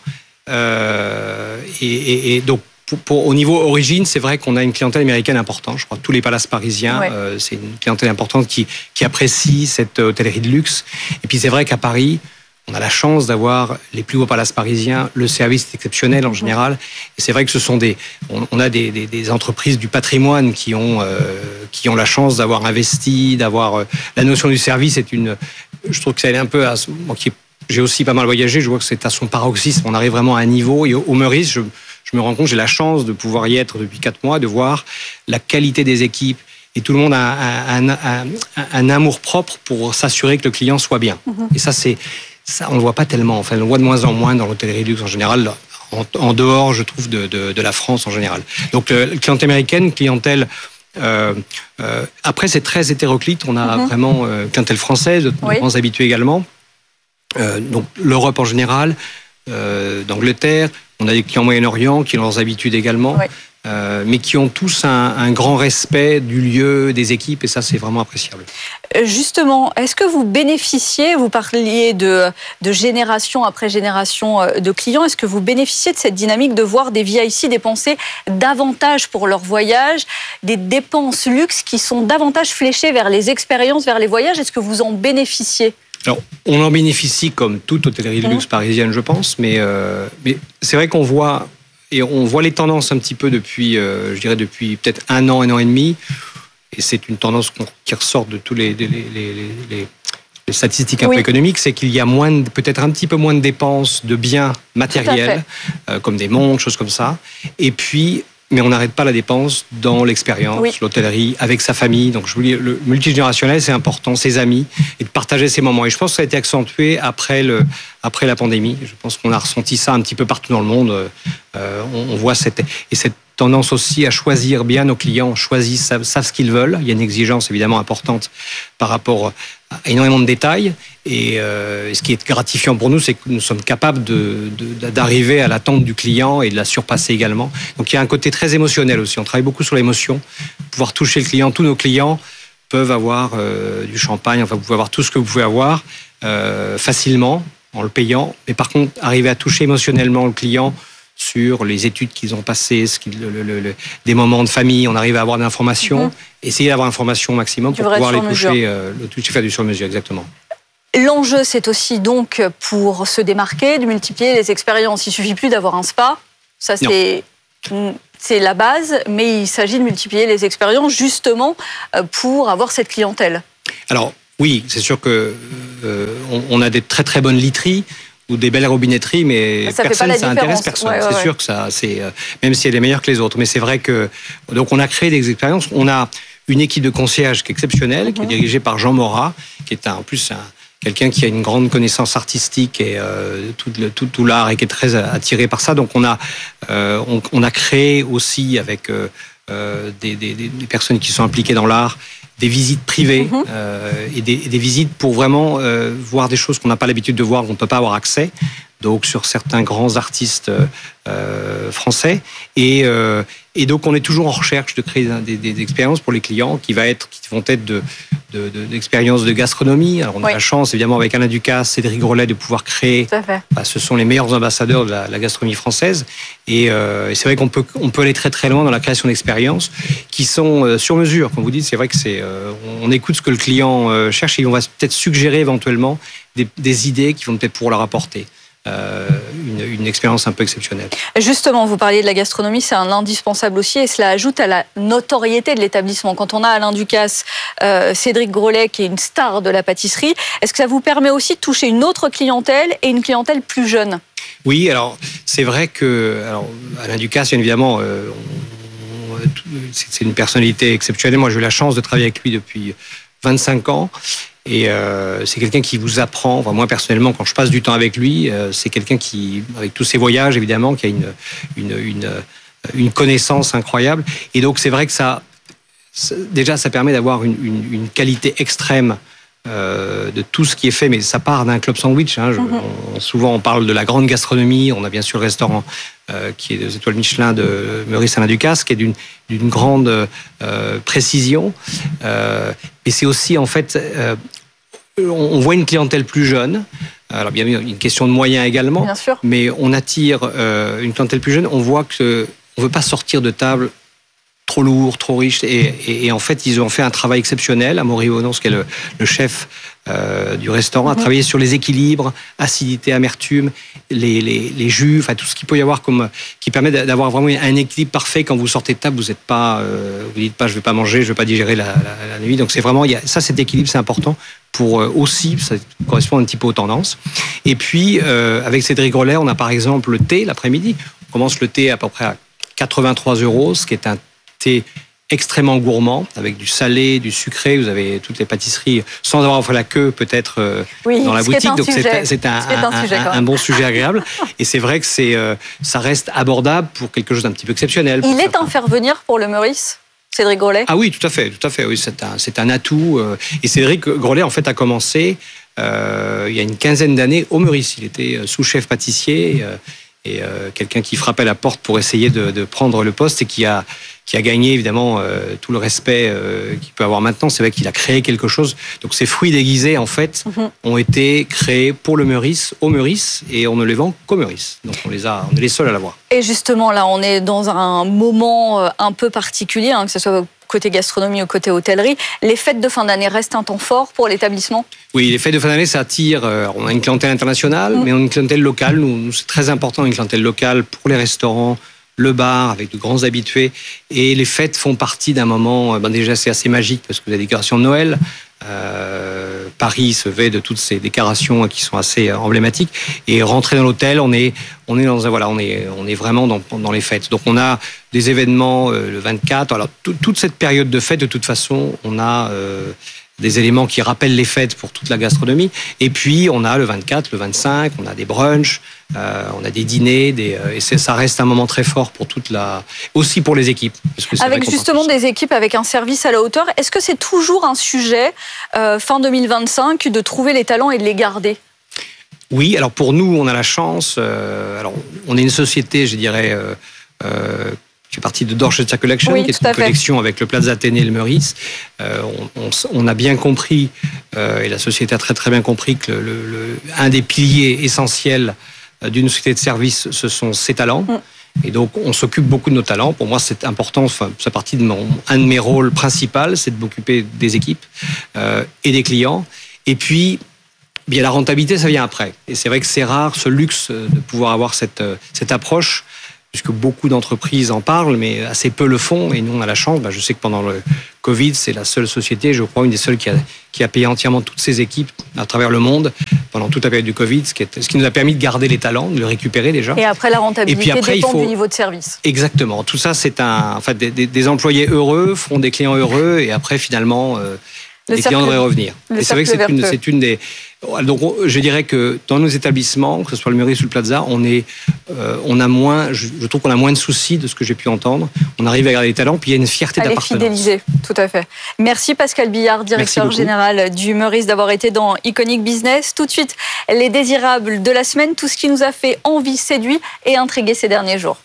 Euh, et, et, et donc pour, pour, au niveau origine, c'est vrai qu'on a une clientèle américaine importante. Je crois que tous les palaces parisiens, ouais. euh, c'est une clientèle importante qui, qui apprécie cette hôtellerie de luxe. Et puis c'est vrai qu'à Paris, on a la chance d'avoir les plus beaux palaces parisiens. Le service est exceptionnel en général. Et c'est vrai que ce sont des, on, on a des, des, des entreprises du patrimoine qui ont, euh, qui ont la chance d'avoir investi, d'avoir euh, la notion du service. Est une, je trouve que ça est un peu à, bon, qui est J'ai aussi pas mal voyagé, je vois que c'est à son paroxysme, on arrive vraiment à un niveau. Et au Meurice, je, je me rends compte, j'ai la chance de pouvoir y être depuis quatre mois, de voir la qualité des équipes. Et tout le monde a un, un, un, un amour propre pour s'assurer que le client soit bien. Mm-hmm. Et ça, c'est, ça, on ne le voit pas tellement. Enfin, on le voit de moins en moins dans l'hôtellerie luxe en général, en, en dehors, je trouve, de, de, de la France en général. Donc, la clientèle américaine, clientèle... Euh, euh, après, c'est très hétéroclite. On a mm-hmm. vraiment euh, clientèle française, de oui. grands habitués également. Euh, donc l'Europe en général, euh, d'Angleterre, on a des clients Moyen-Orient qui ont leurs habitudes également, oui. euh, mais qui ont tous un, un grand respect du lieu, des équipes, et ça c'est vraiment appréciable. Justement, est-ce que vous bénéficiez, vous parliez de, de génération après génération de clients, est-ce que vous bénéficiez de cette dynamique de voir des V I C dépenser davantage pour leur voyage, des dépenses luxe qui sont davantage fléchées vers les expériences, vers les voyages, est-ce que vous en bénéficiez ? Alors, on en bénéficie comme toute hôtellerie de luxe parisienne, je pense, mais, euh, mais c'est vrai qu'on voit, et on voit les tendances un petit peu depuis, euh, je dirais depuis peut-être un an, un an et demi, et c'est une tendance qui ressort de tous les, les, les, les, les statistiques un oui. peu économiques, c'est qu'il y a moins de, peut-être un petit peu moins de dépenses de biens matériels, euh, comme des montres, choses comme ça, et puis mais on n'arrête pas la dépense dans l'expérience, oui. l'hôtellerie, avec sa famille. Donc, je vous dis, le multigénérationnel, c'est important, ses amis, et de partager ces moments. Et je pense que ça a été accentué après, le, après la pandémie. Je pense qu'on a ressenti ça un petit peu partout dans le monde. Euh, on, on voit cette, et cette tendance aussi à choisir bien nos clients, choisissent, savent, savent ce qu'ils veulent. Il y a une exigence évidemment importante par rapport à énormément de détails. Et euh, ce qui est gratifiant pour nous, c'est que nous sommes capables de, de, d'arriver à l'attente du client et de la surpasser également. Donc il y a un côté très émotionnel aussi. On travaille beaucoup sur l'émotion, pouvoir toucher le client. Tous nos clients peuvent avoir euh, du champagne, enfin vous pouvez avoir tout ce que vous pouvez avoir euh, facilement en le payant. Mais par contre, arriver à toucher émotionnellement le client sur les études qu'ils ont passées, ce qu'ils, le, le, le, des moments de famille. On arrive à avoir des informations, mmh. essayer d'avoir l'information au maximum pour pouvoir les toucher, euh, le toucher, faire du sur-mesure, exactement. L'enjeu, c'est aussi donc pour se démarquer, de multiplier les expériences. Il ne suffit plus d'avoir un spa, ça c'est, c'est la base, mais il s'agit de multiplier les expériences justement pour avoir cette clientèle. Alors oui, c'est sûr que euh, on, on a des très très bonnes literies ou des belles robinetteries, mais ça personne, ça intéresse personne. Ouais, ouais, c'est ouais. sûr que ça, c'est euh, même si elle est meilleure que les autres, mais c'est vrai que donc on a créé des expériences. On a une équipe de concierge qui est exceptionnelle, mm-hmm. qui est dirigée par Jean Morat, qui est un, en plus un quelqu'un qui a une grande connaissance artistique et euh, tout, le, tout, tout l'art et qui est très attiré par ça. Donc on a, euh, on, on a créé aussi avec euh, des, des, des personnes qui sont impliquées dans l'art des visites privées mmh. euh, et, des, et des visites pour vraiment euh, voir des choses qu'on n'a pas l'habitude de voir, qu'on ne peut pas avoir accès. Donc sur certains grands artistes euh, français et, euh, et donc on est toujours en recherche de créer des, des, des expériences pour les clients qui, va être, qui vont être de, de, de, d'expériences de gastronomie. Alors on a oui. la chance évidemment avec Alain Ducasse, Cédric Grolet de pouvoir créer, bah, ce sont les meilleurs ambassadeurs de la, la gastronomie française et, euh, et c'est vrai qu'on peut, on peut aller très très loin dans la création d'expériences qui sont euh, sur mesure. Comme vous dites, c'est vrai que c'est, euh, on écoute ce que le client euh, cherche et on va peut-être suggérer éventuellement des, des idées qui vont peut-être pouvoir leur apporter. Euh, une, une expérience un peu exceptionnelle. Justement, vous parliez de la gastronomie, c'est un indispensable aussi et cela ajoute à la notoriété de l'établissement. Quand on a Alain Ducasse, euh, Cédric Grolet qui est une star de la pâtisserie, est-ce que ça vous permet aussi de toucher une autre clientèle et une clientèle plus jeune ? Oui, alors c'est vrai que alors, Alain Ducasse, bien évidemment, euh, on, on, c'est une personnalité exceptionnelle. Moi, j'ai eu la chance de travailler avec lui depuis vingt-cinq ans. Et euh, c'est quelqu'un qui vous apprend, enfin moi personnellement quand je passe du temps avec lui, euh, c'est quelqu'un qui, avec tous ses voyages évidemment, qui a une, une, une, une connaissance incroyable. Et donc c'est vrai que ça, ça déjà ça permet d'avoir une, une, une qualité extrême euh, de tout ce qui est fait, mais ça part d'un club sandwich. Hein. Je, mm-hmm. on, souvent on parle de la grande gastronomie, on a bien sûr le restaurant euh, qui est des étoiles Michelin de Meurice Alain Ducasse, qui est d'une, d'une grande euh, précision. Euh, et c'est aussi en fait... Euh, on voit une clientèle plus jeune. Alors bien sûr, une question de moyens également. Bien sûr. Mais on attire euh, une clientèle plus jeune. On voit que on veut pas sortir de table trop lourd, trop riche. Et, et, et en fait, ils ont fait un travail exceptionnel. Amaury Bonon, qui est le, le chef euh, du restaurant, a mmh. travaillé sur les équilibres, acidité, amertume, les, les, les jus, enfin tout ce qu'il peut y avoir comme qui permet d'avoir vraiment un équilibre parfait quand vous sortez de table. Vous êtes pas, euh, vous dites pas, je vais pas manger, je vais pas digérer la, la, la nuit. Donc c'est vraiment, il y a, ça, cet équilibre, c'est important. Pour aussi, ça correspond un petit peu aux tendances. Et puis, euh, avec Cédric Grolet, on a par exemple le thé l'après-midi. On commence le thé à peu près à quatre-vingt-trois euros, ce qui est un thé extrêmement gourmand, avec du salé, du sucré. Vous avez toutes les pâtisseries, sans avoir fait la queue peut-être euh, oui, dans la boutique. Donc sujet. c'est, c'est un, un, un, sujet, un, un bon sujet agréable. Et c'est vrai que c'est, euh, ça reste abordable pour quelque chose d'un petit peu exceptionnel. Il est un faire-venir pour le Meurice ? Cédric Grolet ? Ah oui, tout à fait, tout à fait. Oui, c'est un, c'est un atout. Et Cédric Grolet, en fait, a commencé euh, il y a une quinzaine d'années au Meurice. Il était sous-chef pâtissier et, euh, et euh, quelqu'un qui frappait à la porte pour essayer de, de prendre le poste et qui a, qui a gagné évidemment euh, tout le respect euh, qu'il peut avoir maintenant. C'est vrai qu'il a créé quelque chose. Donc ces fruits déguisés, en fait, mm-hmm. ont été créés pour le Meurice, au Meurice, et on ne les vend qu'au Meurice. Donc on les a, on est les seuls à l'avoir. Et justement, là, on est dans un moment un peu particulier, hein, que ce soit côté gastronomie ou côté hôtellerie. Les fêtes de fin d'année restent un temps fort pour l'établissement ? Oui, les fêtes de fin d'année, ça attire. Euh, on a une clientèle internationale, mmh. mais on a une clientèle locale. Nous, nous, c'est très important, une clientèle locale pour les restaurants, le bar, avec de grands habitués. Et les fêtes font partie d'un moment, ben déjà, c'est assez magique parce que vous avez des décorations de Noël. Euh, Paris se vêt de toutes ces décorations qui sont assez emblématiques, et rentrer dans l'hôtel, on est on est dans un, voilà, on est on est vraiment dans dans les fêtes. Donc on a des événements euh, le vingt-quatre. Alors tout, toute cette période de fête, de toute façon, on a euh, des éléments qui rappellent les fêtes pour toute la gastronomie. Et puis on a le vingt-quatre, le vingt-cinq, on a des brunchs, euh, on a des dîners, des, euh, et c'est, ça reste un moment très fort pour toute la, aussi pour les équipes. Parce que c'est avec justement des équipes avec un service à la hauteur. Est-ce que c'est toujours un sujet euh, fin deux mille vingt-cinq de trouver les talents et de les garder ? Oui, alors pour nous, on a la chance. Euh, alors on est une société, je dirais. Euh, euh, Je suis parti de Dorchester Collection, oui, qui est une collection avec le Plaza Athénée et le Meurice. Euh, on, on, on a bien compris, euh, et la société a très très bien compris, que le, le, un des piliers essentiels d'une société de service, ce sont ses talents. Mmh. Et donc, on s'occupe beaucoup de nos talents. Pour moi, c'est important. Enfin, ça fait partie de mon, un de mes rôles principaux, c'est de m'occuper des équipes euh, et des clients. Et puis, bien, la rentabilité, ça vient après. Et c'est vrai que c'est rare, ce luxe de pouvoir avoir cette, cette approche, puisque beaucoup d'entreprises en parlent, mais assez peu le font. Et nous, on a la chance. Ben, je sais que pendant le Covid, c'est la seule société, je crois, une des seules qui a, qui a payé entièrement toutes ses équipes à travers le monde pendant toute la période du Covid, ce qui, est, ce qui nous a permis de garder les talents, de les récupérer déjà. Et après, la rentabilité et puis après, dépend il faut... du niveau de service. Exactement. Tout ça, c'est un... Enfin, des, des, des employés heureux feront des clients heureux, et après, finalement, euh, les clients devraient revenir. Et c'est vrai que c'est une, c'est une des... Donc, je dirais que dans nos établissements, que ce soit le Meurice ou le Plaza, on est, euh, on a moins, je, je trouve qu'on a moins de soucis de ce que j'ai pu entendre. On arrive à garder les talents, puis il y a une fierté à d'appartenance. Les fidéliser, tout à fait. Merci Pascal Billard, directeur général du Meurice, d'avoir été dans Iconic Business. Tout de suite, les désirables de la semaine, tout ce qui nous a fait envie, séduit et intrigué ces derniers jours.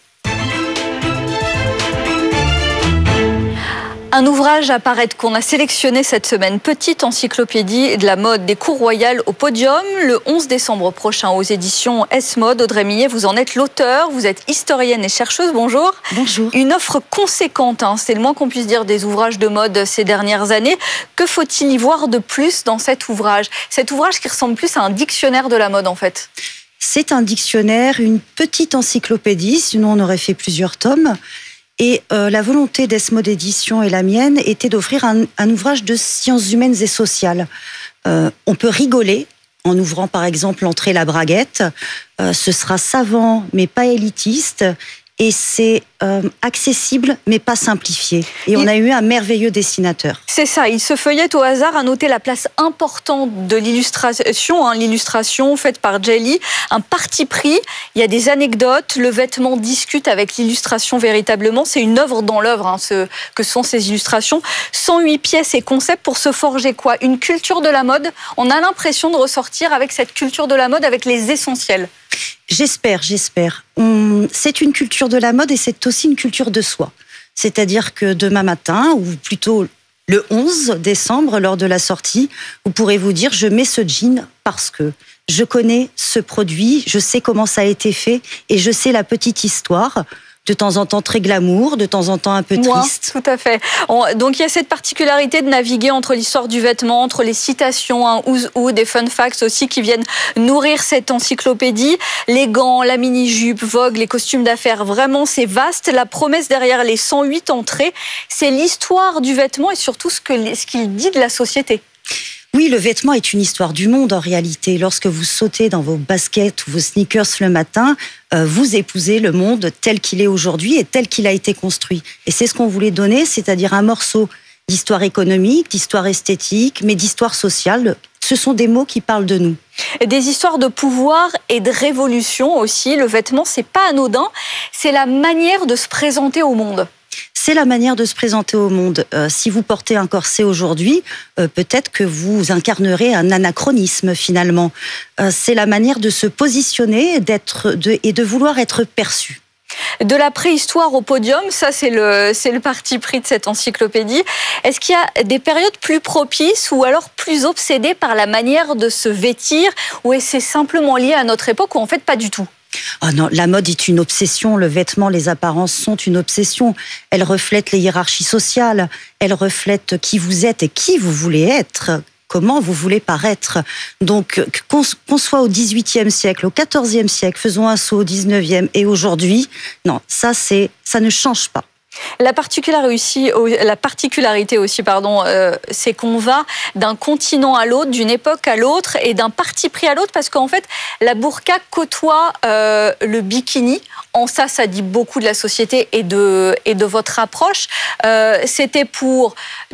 Un ouvrage à paraître qu'on a sélectionné cette semaine, Petite encyclopédie de la mode des cours royales au podium, le onze décembre prochain aux éditions S-Mode. Audrey Millet, vous en êtes l'auteur, vous êtes historienne et chercheuse, bonjour. Bonjour. Une offre conséquente, hein, c'est le moins qu'on puisse dire des ouvrages de mode ces dernières années. Que faut-il y voir de plus dans cet ouvrage ? Cet ouvrage qui ressemble plus à un dictionnaire de la mode en fait. C'est un dictionnaire, une petite encyclopédie, sinon on aurait fait plusieurs tomes. Et euh, la volonté d'S-Mode Édition et la mienne était d'offrir un, un ouvrage de sciences humaines et sociales. Euh, on peut rigoler en ouvrant par exemple l'entrée La Braguette. Euh, ce sera savant mais pas élitiste. Et c'est euh, accessible, mais pas simplifié. Et on a eu un merveilleux dessinateur. C'est ça, il se feuillette au hasard à noter la place importante de l'illustration, hein, l'illustration faite par Jelly, un parti pris, il y a des anecdotes, le vêtement discute avec l'illustration véritablement, c'est une œuvre dans l'œuvre, hein, ce que sont ces illustrations. cent huit pièces et concepts pour se forger quoi ? Une culture de la mode. On a l'impression de ressortir avec cette culture de la mode, avec les essentiels. J'espère, j'espère. On... C'est une culture de la mode et c'est aussi une culture de soi. C'est-à-dire que demain matin, ou plutôt le onze décembre, lors de la sortie, vous pourrez vous dire « je mets ce jean parce que je connais ce produit, je sais comment ça a été fait et je sais la petite histoire ». De temps en temps très glamour, de temps en temps un peu triste. Moi, tout à fait. On, donc il y a cette particularité de naviguer entre l'histoire du vêtement, entre les citations, hein, ou, ou des fun facts aussi qui viennent nourrir cette encyclopédie. Les gants, la mini-jupe, Vogue, les costumes d'affaires, vraiment c'est vaste. La promesse derrière les cent huit entrées, c'est l'histoire du vêtement et surtout ce, que, ce qu'il dit de la société. Oui, le vêtement est une histoire du monde en réalité. Lorsque vous sautez dans vos baskets ou vos sneakers le matin, euh, vous épousez le monde tel qu'il est aujourd'hui et tel qu'il a été construit. Et c'est ce qu'on voulait donner, c'est-à-dire un morceau d'histoire économique, d'histoire esthétique, mais d'histoire sociale. Ce sont des mots qui parlent de nous. Des histoires de pouvoir et de révolution aussi. Le vêtement, c'est pas anodin, c'est la manière de se présenter au monde. C'est la manière de se présenter au monde. Euh, si vous portez un corset aujourd'hui, euh, peut-être que vous incarnerez un anachronisme finalement. Euh, c'est la manière de se positionner d'être, de, et de vouloir être perçu. De la préhistoire au podium, ça c'est le, c'est le parti pris de cette encyclopédie. Est-ce qu'il y a des périodes plus propices ou alors plus obsédées par la manière de se vêtir, ou est-ce que c'est simplement lié à notre époque ou en fait pas du tout ? Oh non, la mode est une obsession, le vêtement, les apparences sont une obsession. Elles reflètent les hiérarchies sociales, elles reflètent qui vous êtes et qui vous voulez être, comment vous voulez paraître. Donc, qu'on, qu'on soit au dix-huitième siècle, au quatorzième siècle, faisons un saut au dix-neuvième et aujourd'hui, non, ça, c'est, ça ne change pas. La particularité aussi, la particularité aussi pardon, euh, c'est qu'on va d'un continent à l'autre, d'une époque à l'autre et d'un parti pris à l'autre, parce qu'en fait, la burqa côtoie euh, le bikini. En ça, ça dit beaucoup de la société et de, et de votre approche. Euh, c'était pour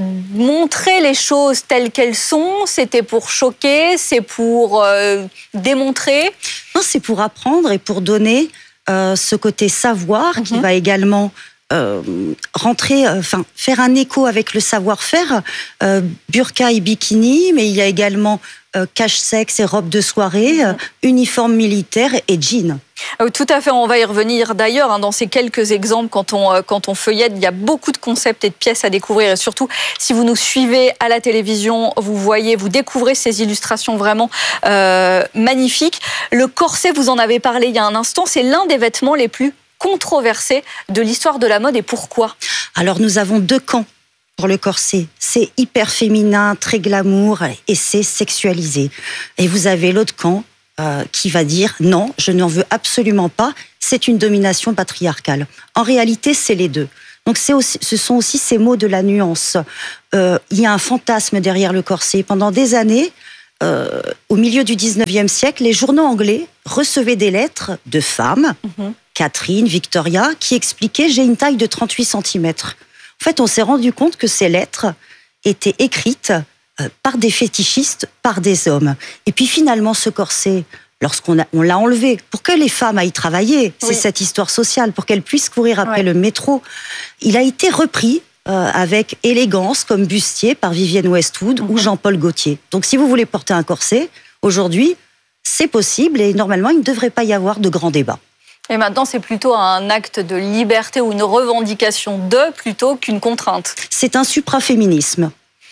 montrer les choses telles qu'elles sont, c'était pour choquer, c'est pour euh, démontrer. Non, c'est pour apprendre et pour donner euh, ce côté savoir mm-hmm. qui va également... Euh, rentrer, enfin euh, faire un écho avec le savoir-faire, euh, burqa et bikini, mais il y a également euh, cache-sexe et robe de soirée, euh, uniforme militaire et jean. Tout à fait, on va y revenir d'ailleurs hein, dans ces quelques exemples quand on, quand on feuillette, il y a beaucoup de concepts et de pièces à découvrir et surtout si vous nous suivez à la télévision, vous voyez, vous découvrez ces illustrations vraiment euh, magnifiques. Le corset, vous en avez parlé il y a un instant, c'est l'un des vêtements les plus controversés de l'histoire de la mode et pourquoi ? Alors nous avons deux camps pour le corset. C'est hyper féminin, très glamour et c'est sexualisé. Et vous avez l'autre camp euh, qui va dire non, je n'en veux absolument pas, c'est une domination patriarcale. En réalité, c'est les deux. Donc c'est aussi, ce sont aussi ces mots de la nuance. Euh, il y a un fantasme derrière le corset. Pendant des années, euh, au milieu du dix-neuvième siècle, les journaux anglais recevaient des lettres de femmes, mmh. Catherine, Victoria, qui expliquaient « j'ai une taille de trente-huit centimètres ». En fait, on s'est rendu compte que ces lettres étaient écrites par des fétichistes, par des hommes. Et puis finalement, ce corset, lorsqu'on a, on l'a enlevé, pour que les femmes aillent travailler, oui. c'est cette histoire sociale, pour qu'elles puissent courir après ouais. le métro, il a été repris euh, avec élégance, comme bustier, par Vivienne Westwood mm-hmm. ou Jean-Paul Gaultier. Donc si vous voulez porter un corset, aujourd'hui, c'est possible et normalement, il ne devrait pas y avoir de grands débats. Et maintenant, c'est plutôt un acte de liberté ou une revendication de plutôt qu'une contrainte. C'est un supraféminisme.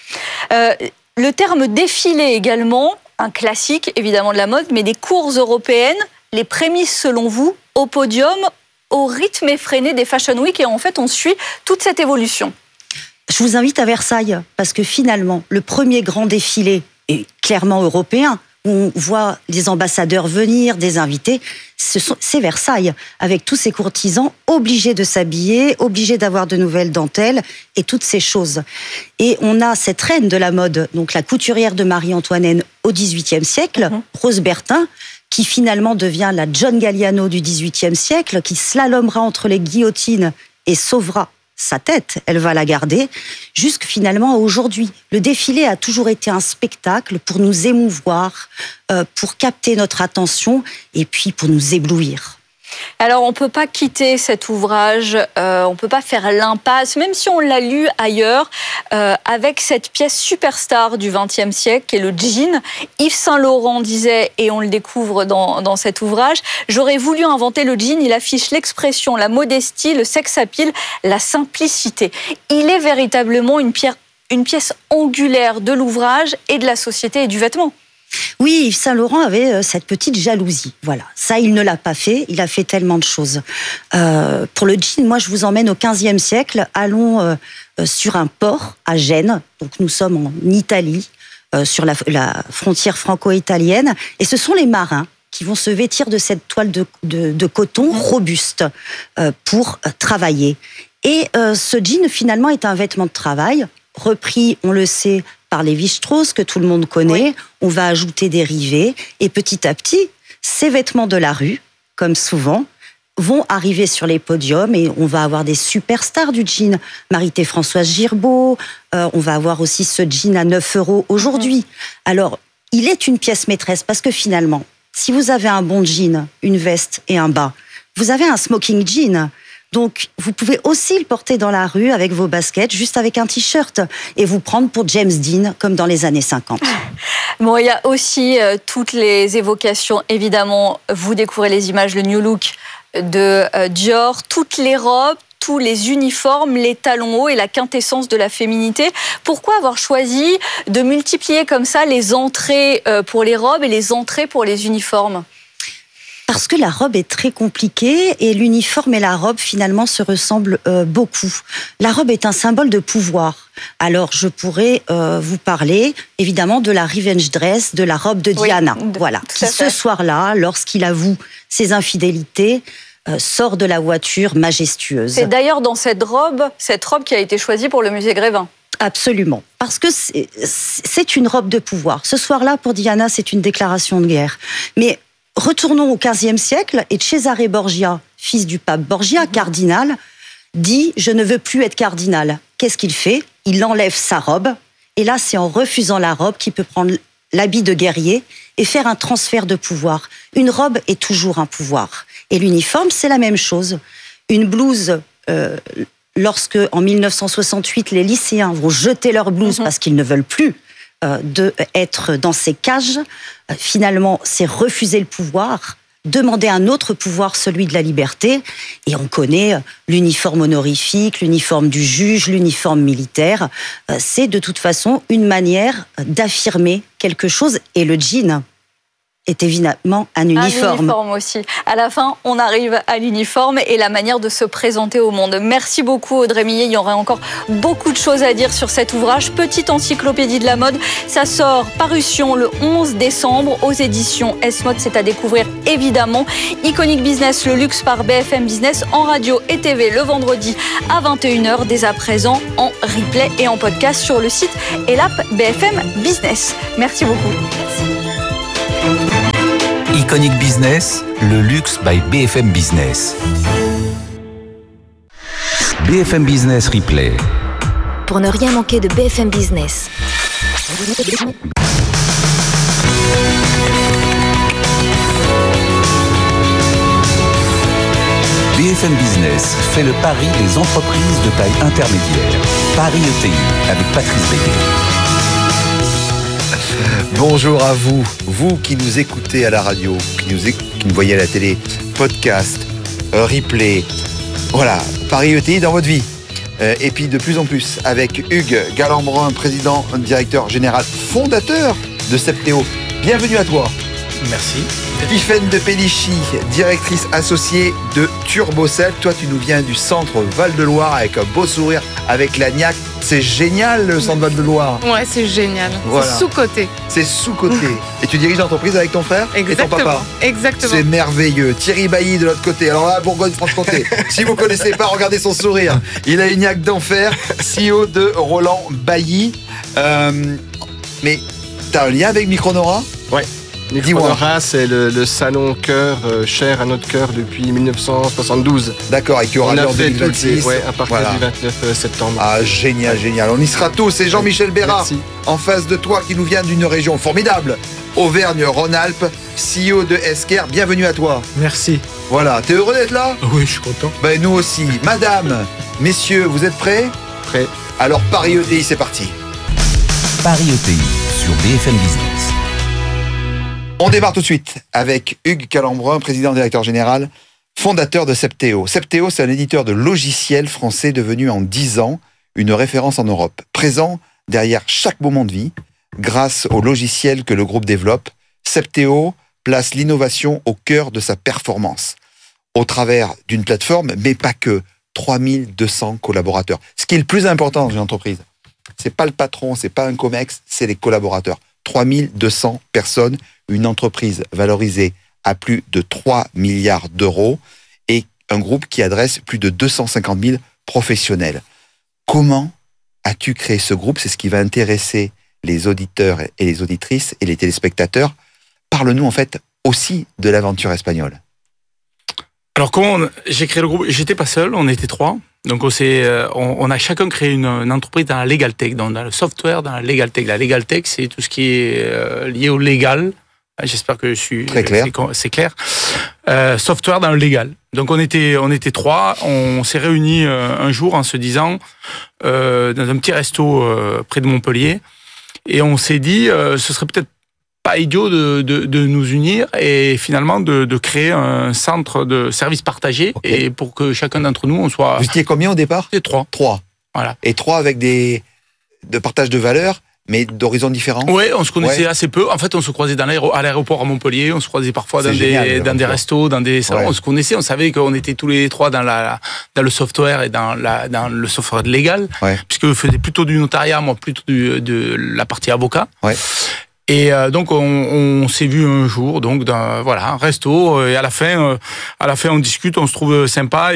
Euh, le terme défilé également, un classique évidemment de la mode, mais des cours européennes, les prémices selon vous, au podium, au rythme effréné des Fashion Week et en fait on suit toute cette évolution. Je vous invite à Versailles parce que finalement le premier grand défilé est clairement européen. On voit les ambassadeurs venir, des invités, ce sont, c'est Versailles, avec tous ces courtisans obligés de s'habiller, obligés d'avoir de nouvelles dentelles et toutes ces choses. Et on a cette reine de la mode, donc la couturière de Marie-Antoinette au dix-huitième siècle, mmh. Rose Bertin, qui finalement devient la John Galliano du dix-huitième siècle, qui slalomera entre les guillotines et sauvera sa tête, elle va la garder, jusque finalement aujourd'hui. Le défilé a toujours été un spectacle pour nous émouvoir, euh, pour capter notre attention et puis pour nous éblouir. Alors, on ne peut pas quitter cet ouvrage, euh, on ne peut pas faire l'impasse, même si on l'a lu ailleurs, euh, avec cette pièce superstar du vingtième siècle, qui est le jean. Yves Saint-Laurent disait, et on le découvre dans, dans cet ouvrage, « J'aurais voulu inventer le jean, il affiche l'expression, la modestie, le sex-appeal, la simplicité. » Il est véritablement une, pierre, une pièce angulaire de l'ouvrage et de la société et du vêtement. Oui, Yves Saint-Laurent avait cette petite jalousie. Voilà, ça, il ne l'a pas fait. Il a fait tellement de choses. Euh, pour le jean, moi, je vous emmène au quinzième siècle. Allons euh, sur un port à Gênes. Donc, nous sommes en Italie, euh, sur la, la frontière franco-italienne. Et ce sont les marins qui vont se vêtir de cette toile de, de, de coton robuste euh, pour travailler. Et euh, ce jean, finalement, est un vêtement de travail, repris, on le sait, par Lévi-Strauss, que tout le monde connaît. Oui. On va ajouter des rivets. Et petit à petit, ces vêtements de la rue, comme souvent, vont arriver sur les podiums et on va avoir des superstars du jean. Marie-Françoise Girbaud, euh, on va avoir aussi ce jean à neuf euros aujourd'hui. Mmh. Alors, il est une pièce maîtresse parce que finalement, si vous avez un bon jean, une veste et un bas, vous avez un smoking jean. Donc, vous pouvez aussi le porter dans la rue avec vos baskets, juste avec un t-shirt, et vous prendre pour James Dean, comme dans les années cinquante. Bon, il y a aussi euh, toutes les évocations, évidemment, vous découvrez les images, le New Look de euh, Dior, toutes les robes, tous les uniformes, les talons hauts et la quintessence de la féminité. Pourquoi avoir choisi de multiplier comme ça les entrées euh, pour les robes et les entrées pour les uniformes ? Parce que la robe est très compliquée et l'uniforme et la robe finalement se ressemblent euh, beaucoup. La robe est un symbole de pouvoir. Alors je pourrais euh, vous parler évidemment de la revenge dress, de la robe de Diana, oui, voilà, qui ce soir-là, lorsqu'il avoue ses infidélités, euh, sort de la voiture majestueuse. C'est d'ailleurs dans cette robe, cette robe qui a été choisie pour le musée Grévin. Absolument, parce que c'est, c'est une robe de pouvoir. Ce soir-là, pour Diana, c'est une déclaration de guerre. Mais retournons au quinzième siècle, et Cesare Borgia, fils du pape Borgia, cardinal, dit « Je ne veux plus être cardinal ». Qu'est-ce qu'il fait ? Il enlève sa robe, et là, c'est en refusant la robe qu'il peut prendre l'habit de guerrier et faire un transfert de pouvoir. Une robe est toujours un pouvoir. Et l'uniforme, c'est la même chose. Une blouse, euh, lorsque, en mille neuf cent soixante-huit, les lycéens vont jeter leur blouse mmh. parce qu'ils ne veulent plus de être dans ces cages, finalement, c'est refuser le pouvoir. demander un autre pouvoir, celui de la liberté. Et on connaît l'uniforme honorifique, l'uniforme du juge, l'uniforme militaire. C'est de toute façon une manière d'affirmer quelque chose. Et le jean est évidemment un uniforme. Un uniforme aussi. À la fin, on arrive à l'uniforme et la manière de se présenter au monde. Merci beaucoup Audrey Millet. Il y aurait encore beaucoup de choses à dire sur cet ouvrage. Petite encyclopédie de la mode. Ça sort, parution le onze décembre aux éditions S-Mode. C'est à découvrir évidemment. Iconic Business, le luxe par B F M Business en radio et T V le vendredi à vingt et une heures. Dès à présent en replay et en podcast sur le site et l'app B F M Business. Merci beaucoup. Merci. Iconic Business, le luxe by B F M Business. B F M Business Replay. Pour ne rien manquer de B F M Business. B F M Business fait le pari des entreprises de taille intermédiaire. Paris E T I avec Patrice Béguet. Bonjour à vous, vous qui nous écoutez à la radio, qui nous, éc- qui nous voyez à la télé, podcast, euh, replay, voilà, Paris E T I dans votre vie. Euh, et puis de plus en plus avec Hugues Galambrin, président, directeur général, fondateur de Septéo. Bienvenue à toi. Merci. Tiffaine de Pellichy, directrice associée de Turbocel. Toi, tu nous viens du centre Val-de-Loire avec un beau sourire, avec la Niaque. C'est génial le centre Val-de-Loire. Ouais, c'est génial. Voilà. C'est sous-côté. C'est sous-côté. Et tu diriges l'entreprise avec ton frère Exactement. et ton papa. Exactement. C'est merveilleux. Thierry Bailly de l'autre côté. Alors là, Bourgogne-Franche-Comté. Si vous ne connaissez pas, regardez son sourire. Il a une niaque d'enfer. C E O de Roland Bailly. Euh, mais t'as un lien avec Micronora ? Ouais. Micronora, c'est le, le salon cœur euh, cher à notre cœur depuis dix-neuf cent soixante-douze. D'accord, et qui aura lieu en deux mille vingt-six. Ouais, à partir voilà. du vingt-neuf septembre. Ah, génial, génial. On y sera tous. C'est Jean-Michel Bérat, Merci. en face de toi, qui nous vient d'une région formidable, Auvergne-Rhône-Alpes, C E O de Esker. Bienvenue à toi. Merci. Voilà, t'es heureux d'être là ? Oui, je suis content. Ben, nous aussi. Madame, messieurs, vous êtes prêts ? Prêt. Alors, Paris E T I, c'est parti. Paris E T I sur B F M Business. On démarre tout de suite avec Hugues Galambrin, président directeur général, fondateur de Septéo. Septéo, c'est un éditeur de logiciels français devenu en dix ans une référence en Europe. Présent derrière chaque moment de vie, grâce aux logiciels que le groupe développe, Septéo place l'innovation au cœur de sa performance. Au travers d'une plateforme, mais pas que, trois mille deux cents collaborateurs. Ce qui est le plus important dans une entreprise, c'est pas le patron, c'est pas un comex, c'est les collaborateurs. trois mille deux cents personnes, une entreprise valorisée à plus de trois milliards d'euros et un groupe qui adresse plus de deux cent cinquante mille professionnels. Comment as-tu créé ce groupe ? C'est ce qui va intéresser les auditeurs et les auditrices et les téléspectateurs. Parle-nous en fait aussi de l'aventure espagnole. Alors comment on, j'ai créé le groupe ? J'étais pas seul, on était trois. Donc on, s'est, on, on a chacun créé une, une entreprise dans la legal tech, dans, dans le software, dans la legal tech. La legal tech, c'est tout ce qui est euh, lié au légal. J'espère que je suis très clair. C'est, c'est clair. Euh, software dans le légal. Donc on était, on était trois. On s'est réunis euh, un jour en se disant euh, dans un petit resto euh, près de Montpellier, et on s'est dit euh, ce serait peut-être pas idiot de, de, de nous unir et finalement de, de créer un centre de services partagés, okay. Et pour que chacun d'entre nous on soit. Vous étiez combien au départ ? C'était trois. Trois. Voilà. Et trois avec des de partage de valeurs, mais d'horizons différents. Oui, on se connaissait ouais. assez peu. En fait, on se croisait dans l'aéro- à l'aéroport à Montpellier, on se croisait parfois dans, génial, des, dans des restos, dans des salons. Ouais. On se connaissait, on savait qu'on était tous les trois dans, la, dans le software et dans, la, dans le software légal, ouais. puisque je faisais plutôt du notariat, moi plutôt du, de la partie avocat. Ouais. Et euh, donc on, on s'est vu un jour, donc dans voilà un resto, et à la fin, euh, à la fin on discute, on se trouve sympa, et,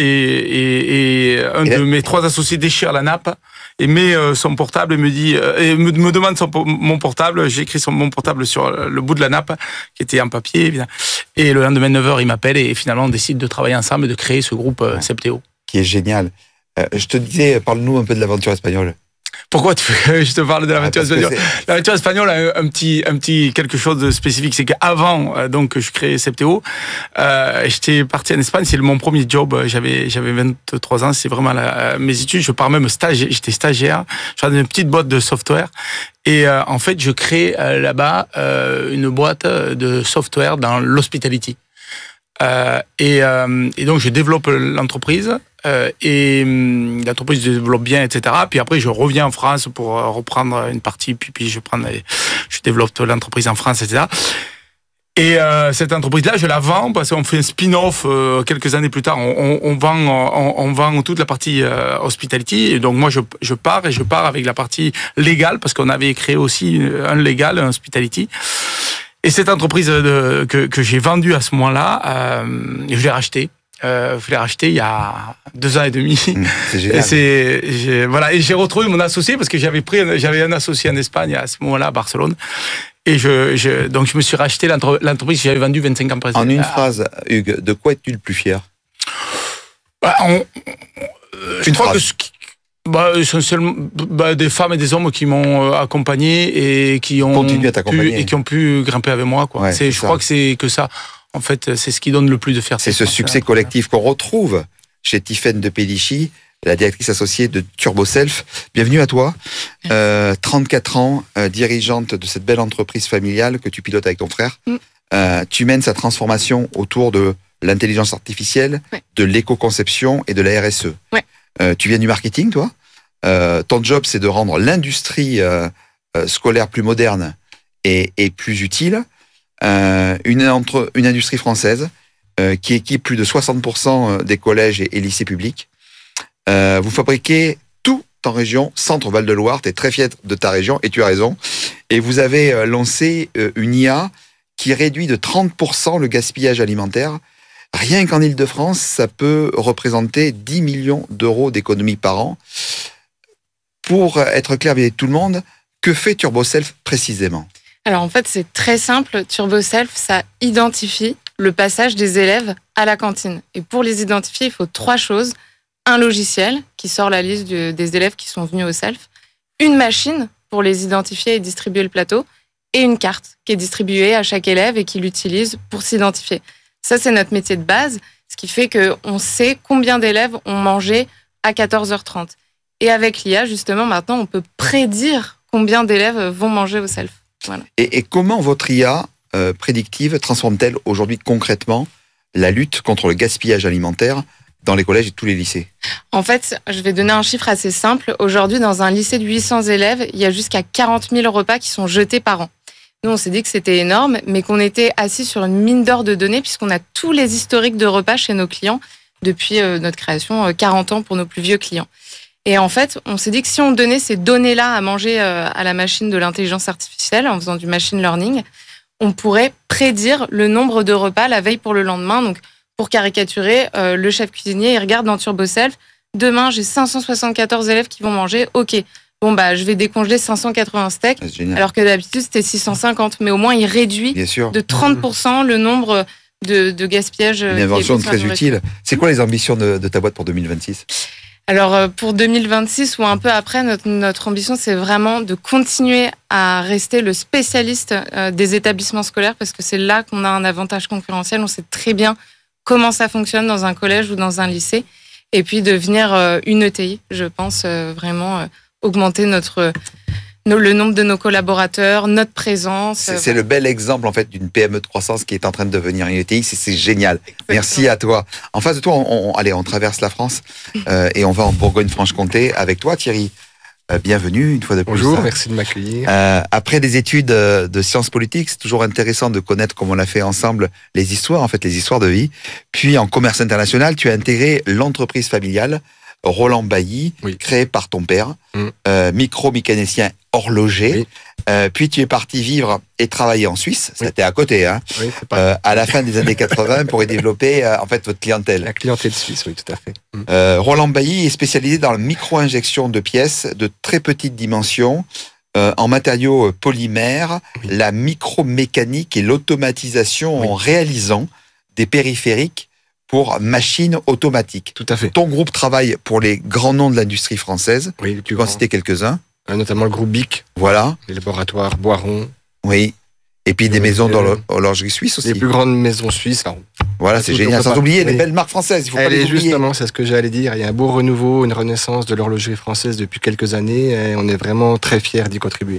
et, et un et de là... mes trois associés déchire la nappe et met euh, son portable et me dit euh, et me, me demande son, mon portable. J'ai écrit son mon portable sur le bout de la nappe qui était en papier, évidemment. Et le lendemain neuf heures il m'appelle et finalement on décide de travailler ensemble et de créer ce groupe euh, Septéo. Qui est génial. Euh, je te disais, parle-nous un peu de l'aventure espagnole. Pourquoi tu veux que je te parle de l'aventure ah, espagnole ? L'aventure espagnole a un petit, un petit quelque chose de spécifique, c'est qu'avant donc que je crée Septéo, euh, j'étais parti en Espagne, c'est mon premier job, j'avais j'avais vingt-trois ans, c'est vraiment la, mes études, je pars même stagiaire, j'étais stagiaire, j'avais une petite boîte de software et euh, en fait je crée euh, là-bas euh, une boîte de software dans l'hospitality. Euh, et, euh, et donc, je développe l'entreprise. Euh, et euh, l'entreprise se développe bien, et cetera. Puis après, je reviens en France pour euh, reprendre une partie. Puis, puis je, prends, je développe l'entreprise en France, et cetera. Et euh, cette entreprise-là, je la vends parce qu'on fait un spin-off euh, quelques années plus tard. On, on, on vend, on, on vend toute la partie euh, hospitality. Et donc moi, je, je pars et je pars avec la partie légale parce qu'on avait créé aussi un légal, un hospitality. Et cette entreprise de, que, que j'ai vendue à ce moment-là, euh, je l'ai rachetée. Euh, je l'ai racheté il y a deux ans et demi. Mmh, c'est génial. Et c'est, j'ai, voilà, et j'ai retrouvé mon associé parce que j'avais pris, j'avais un associé en Espagne à ce moment-là, à Barcelone. Et je, je, donc je me suis racheté l'entreprise que j'avais vendue vingt-cinq ans précédemment. En une phrase, Hugues, de quoi es-tu le plus fier? bah, on, Je une crois phrase. que bah, essentiellement bah, des femmes et des hommes qui m'ont accompagné et qui ont Continue à t'accompagner. pu, et qui ont pu grimper avec moi. Quoi. Ouais, c'est, c'est je ça. crois que c'est que ça. En fait, c'est ce qui donne le plus de fierté. C'est ce succès collectif qu'on retrouve chez Tiffaine de Pellichy, la directrice associée de TurboSelf. Bienvenue à toi. Euh, trente-quatre ans, euh, dirigeante de cette belle entreprise familiale que tu pilotes avec ton frère. Mm. Euh, tu mènes sa transformation autour de l'intelligence artificielle, ouais. de l'éco-conception et de la R S E. Ouais. Euh, tu viens du marketing, toi. Euh, ton job, c'est de rendre l'industrie euh, euh, scolaire plus moderne et, et plus utile. Euh, une, entre, une industrie française euh, qui équipe plus de soixante pour cent des collèges et, et lycées publics. Euh, vous fabriquez tout en région Centre-Val de Loire. Tu es très fier de ta région et tu as raison. Et vous avez euh, lancé euh, une I A qui réduit de trente pour cent le gaspillage alimentaire. Rien qu'en Ile-de-France, ça peut représenter dix millions d'euros d'économies par an. Pour être clair avec tout le monde, que fait TurboSelf précisément ? Alors en fait, c'est très simple. TurboSelf, ça identifie le passage des élèves à la cantine. Et pour les identifier, il faut trois choses. Un logiciel qui sort la liste du, des élèves qui sont venus au self, une machine pour les identifier et distribuer le plateau, et une carte qui est distribuée à chaque élève et qui l'utilise pour s'identifier. Ça, c'est notre métier de base, ce qui fait qu'on sait combien d'élèves ont mangé à quatorze heures trente. Et avec l'I A, justement, maintenant, on peut prédire combien d'élèves vont manger au self. Voilà. Et, et comment votre I A euh, prédictive transforme-t-elle aujourd'hui concrètement la lutte contre le gaspillage alimentaire dans les collèges et tous les lycées ? En fait, je vais donner un chiffre assez simple. Aujourd'hui, dans un lycée de huit cents élèves, il y a jusqu'à quarante mille repas qui sont jetés par an. Nous, on s'est dit que c'était énorme, mais qu'on était assis sur une mine d'or de données puisqu'on a tous les historiques de repas chez nos clients depuis euh, notre création, euh, quarante ans pour nos plus vieux clients. Et en fait, on s'est dit que si on donnait ces données-là à manger euh, à la machine de l'intelligence artificielle, en faisant du machine learning, on pourrait prédire le nombre de repas la veille pour le lendemain. Donc, pour caricaturer, euh, le chef cuisinier, il regarde dans TurboSelf, demain, j'ai cinq cent soixante-quatorze élèves qui vont manger, ok. Bon, bah, je vais décongeler cinq cent quatre-vingts steaks, alors que d'habitude, c'était six cent cinquante. Mais au moins, il réduit de trente pour cent le nombre de, de gaspillage. Une invention très utile. C'est quoi les ambitions de, de ta boîte pour deux mille vingt-six ? Alors, pour deux mille vingt-six ou un peu après, notre, notre ambition, c'est vraiment de continuer à rester le spécialiste des établissements scolaires parce que c'est là qu'on a un avantage concurrentiel. On sait très bien comment ça fonctionne dans un collège ou dans un lycée. Et puis, devenir une E T I, je pense, vraiment augmenter notre, le nombre de nos collaborateurs, notre présence. C'est, c'est le bel exemple, en fait, d'une P M E de croissance qui est en train de devenir une E T I. C'est, c'est génial. Exactement. Merci à toi. En face de toi, on, on, allez, on traverse la France euh, et on va en Bourgogne-Franche-Comté avec toi, Thierry. Euh, bienvenue, une fois de plus. Bonjour, merci de m'accueillir. Euh, après des études de sciences politiques, c'est toujours intéressant de connaître, comme on l'a fait ensemble, les histoires, en fait, les histoires de vie. Puis, en commerce international, tu as intégré l'entreprise familiale Roland Bailly, oui. créé par ton père, mmh. euh, micro-mécanicien horloger. Oui. Euh, puis tu es parti vivre et travailler en Suisse. Oui. C'était à côté, hein. Oui, c'est pas... euh, à la fin des années quatre-vingts pour y développer euh, en fait votre clientèle. La clientèle suisse, oui, tout à fait. Mmh. Euh, Roland Bailly est spécialisé dans la micro-injection de pièces de très petite dimension euh, en matériaux polymères, oui. la micromécanique et l'automatisation oui. en réalisant des périphériques pour machines automatiques. Tout à fait. Ton groupe travaille pour les grands noms de l'industrie française. Oui, tu peux en citer quelques-uns. Euh, notamment le groupe B I C. Voilà. Les laboratoires Boiron. Oui. Et puis des maisons d'horlogerie suisse aussi. Les plus grandes maisons suisses. Alors, voilà, c'est génial. Sans oublier oui. les belles marques françaises. Il faut Elle pas les est oublier. Justement, c'est ce que j'allais dire. Il y a un beau renouveau, une renaissance de l'horlogerie française depuis quelques années. Et on est vraiment très fiers d'y contribuer.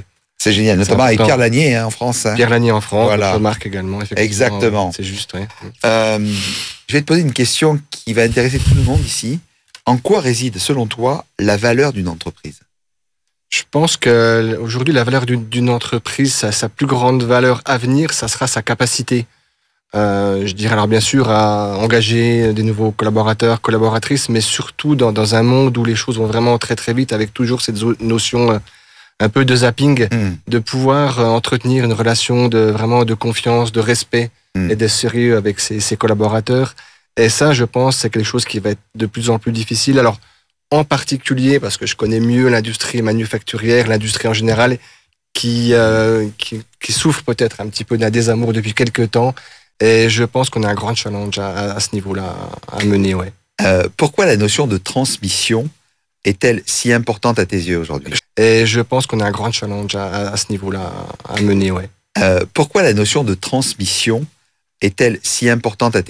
C'est génial, notamment avec Pierre Lanier hein, en France. Hein. Pierre Lanier en France, voilà. Marc également. Exactement. C'est juste, oui. Euh, je vais te poser une question qui va intéresser tout le monde ici. En quoi réside, selon toi, la valeur d'une entreprise ? Je pense qu'aujourd'hui, la valeur d'une, d'une entreprise, sa, sa plus grande valeur à venir, ça sera sa capacité. Euh, je dirais alors bien sûr à engager des nouveaux collaborateurs, collaboratrices, mais surtout dans, dans un monde où les choses vont vraiment très très vite, avec toujours cette notion euh, un peu de zapping, mmh. de pouvoir euh, entretenir une relation de vraiment de confiance, de respect mmh. et de sérieux avec ses, ses collaborateurs. Et ça, je pense, c'est quelque chose qui va être de plus en plus difficile. Alors, en particulier, parce que je connais mieux l'industrie manufacturière, l'industrie en général, qui, euh, qui, qui souffre peut-être un petit peu d'un désamour depuis quelques temps. Et je pense qu'on a un grand challenge à, à ce niveau-là à mener. Ouais. Euh, pourquoi la notion de transmission est-elle si importante à tes yeux aujourd'hui ? Et je pense qu'on a un grand challenge à, à ce niveau-là à mener. Ouais. Euh, pourquoi la notion de transmission est-elle si importante à tes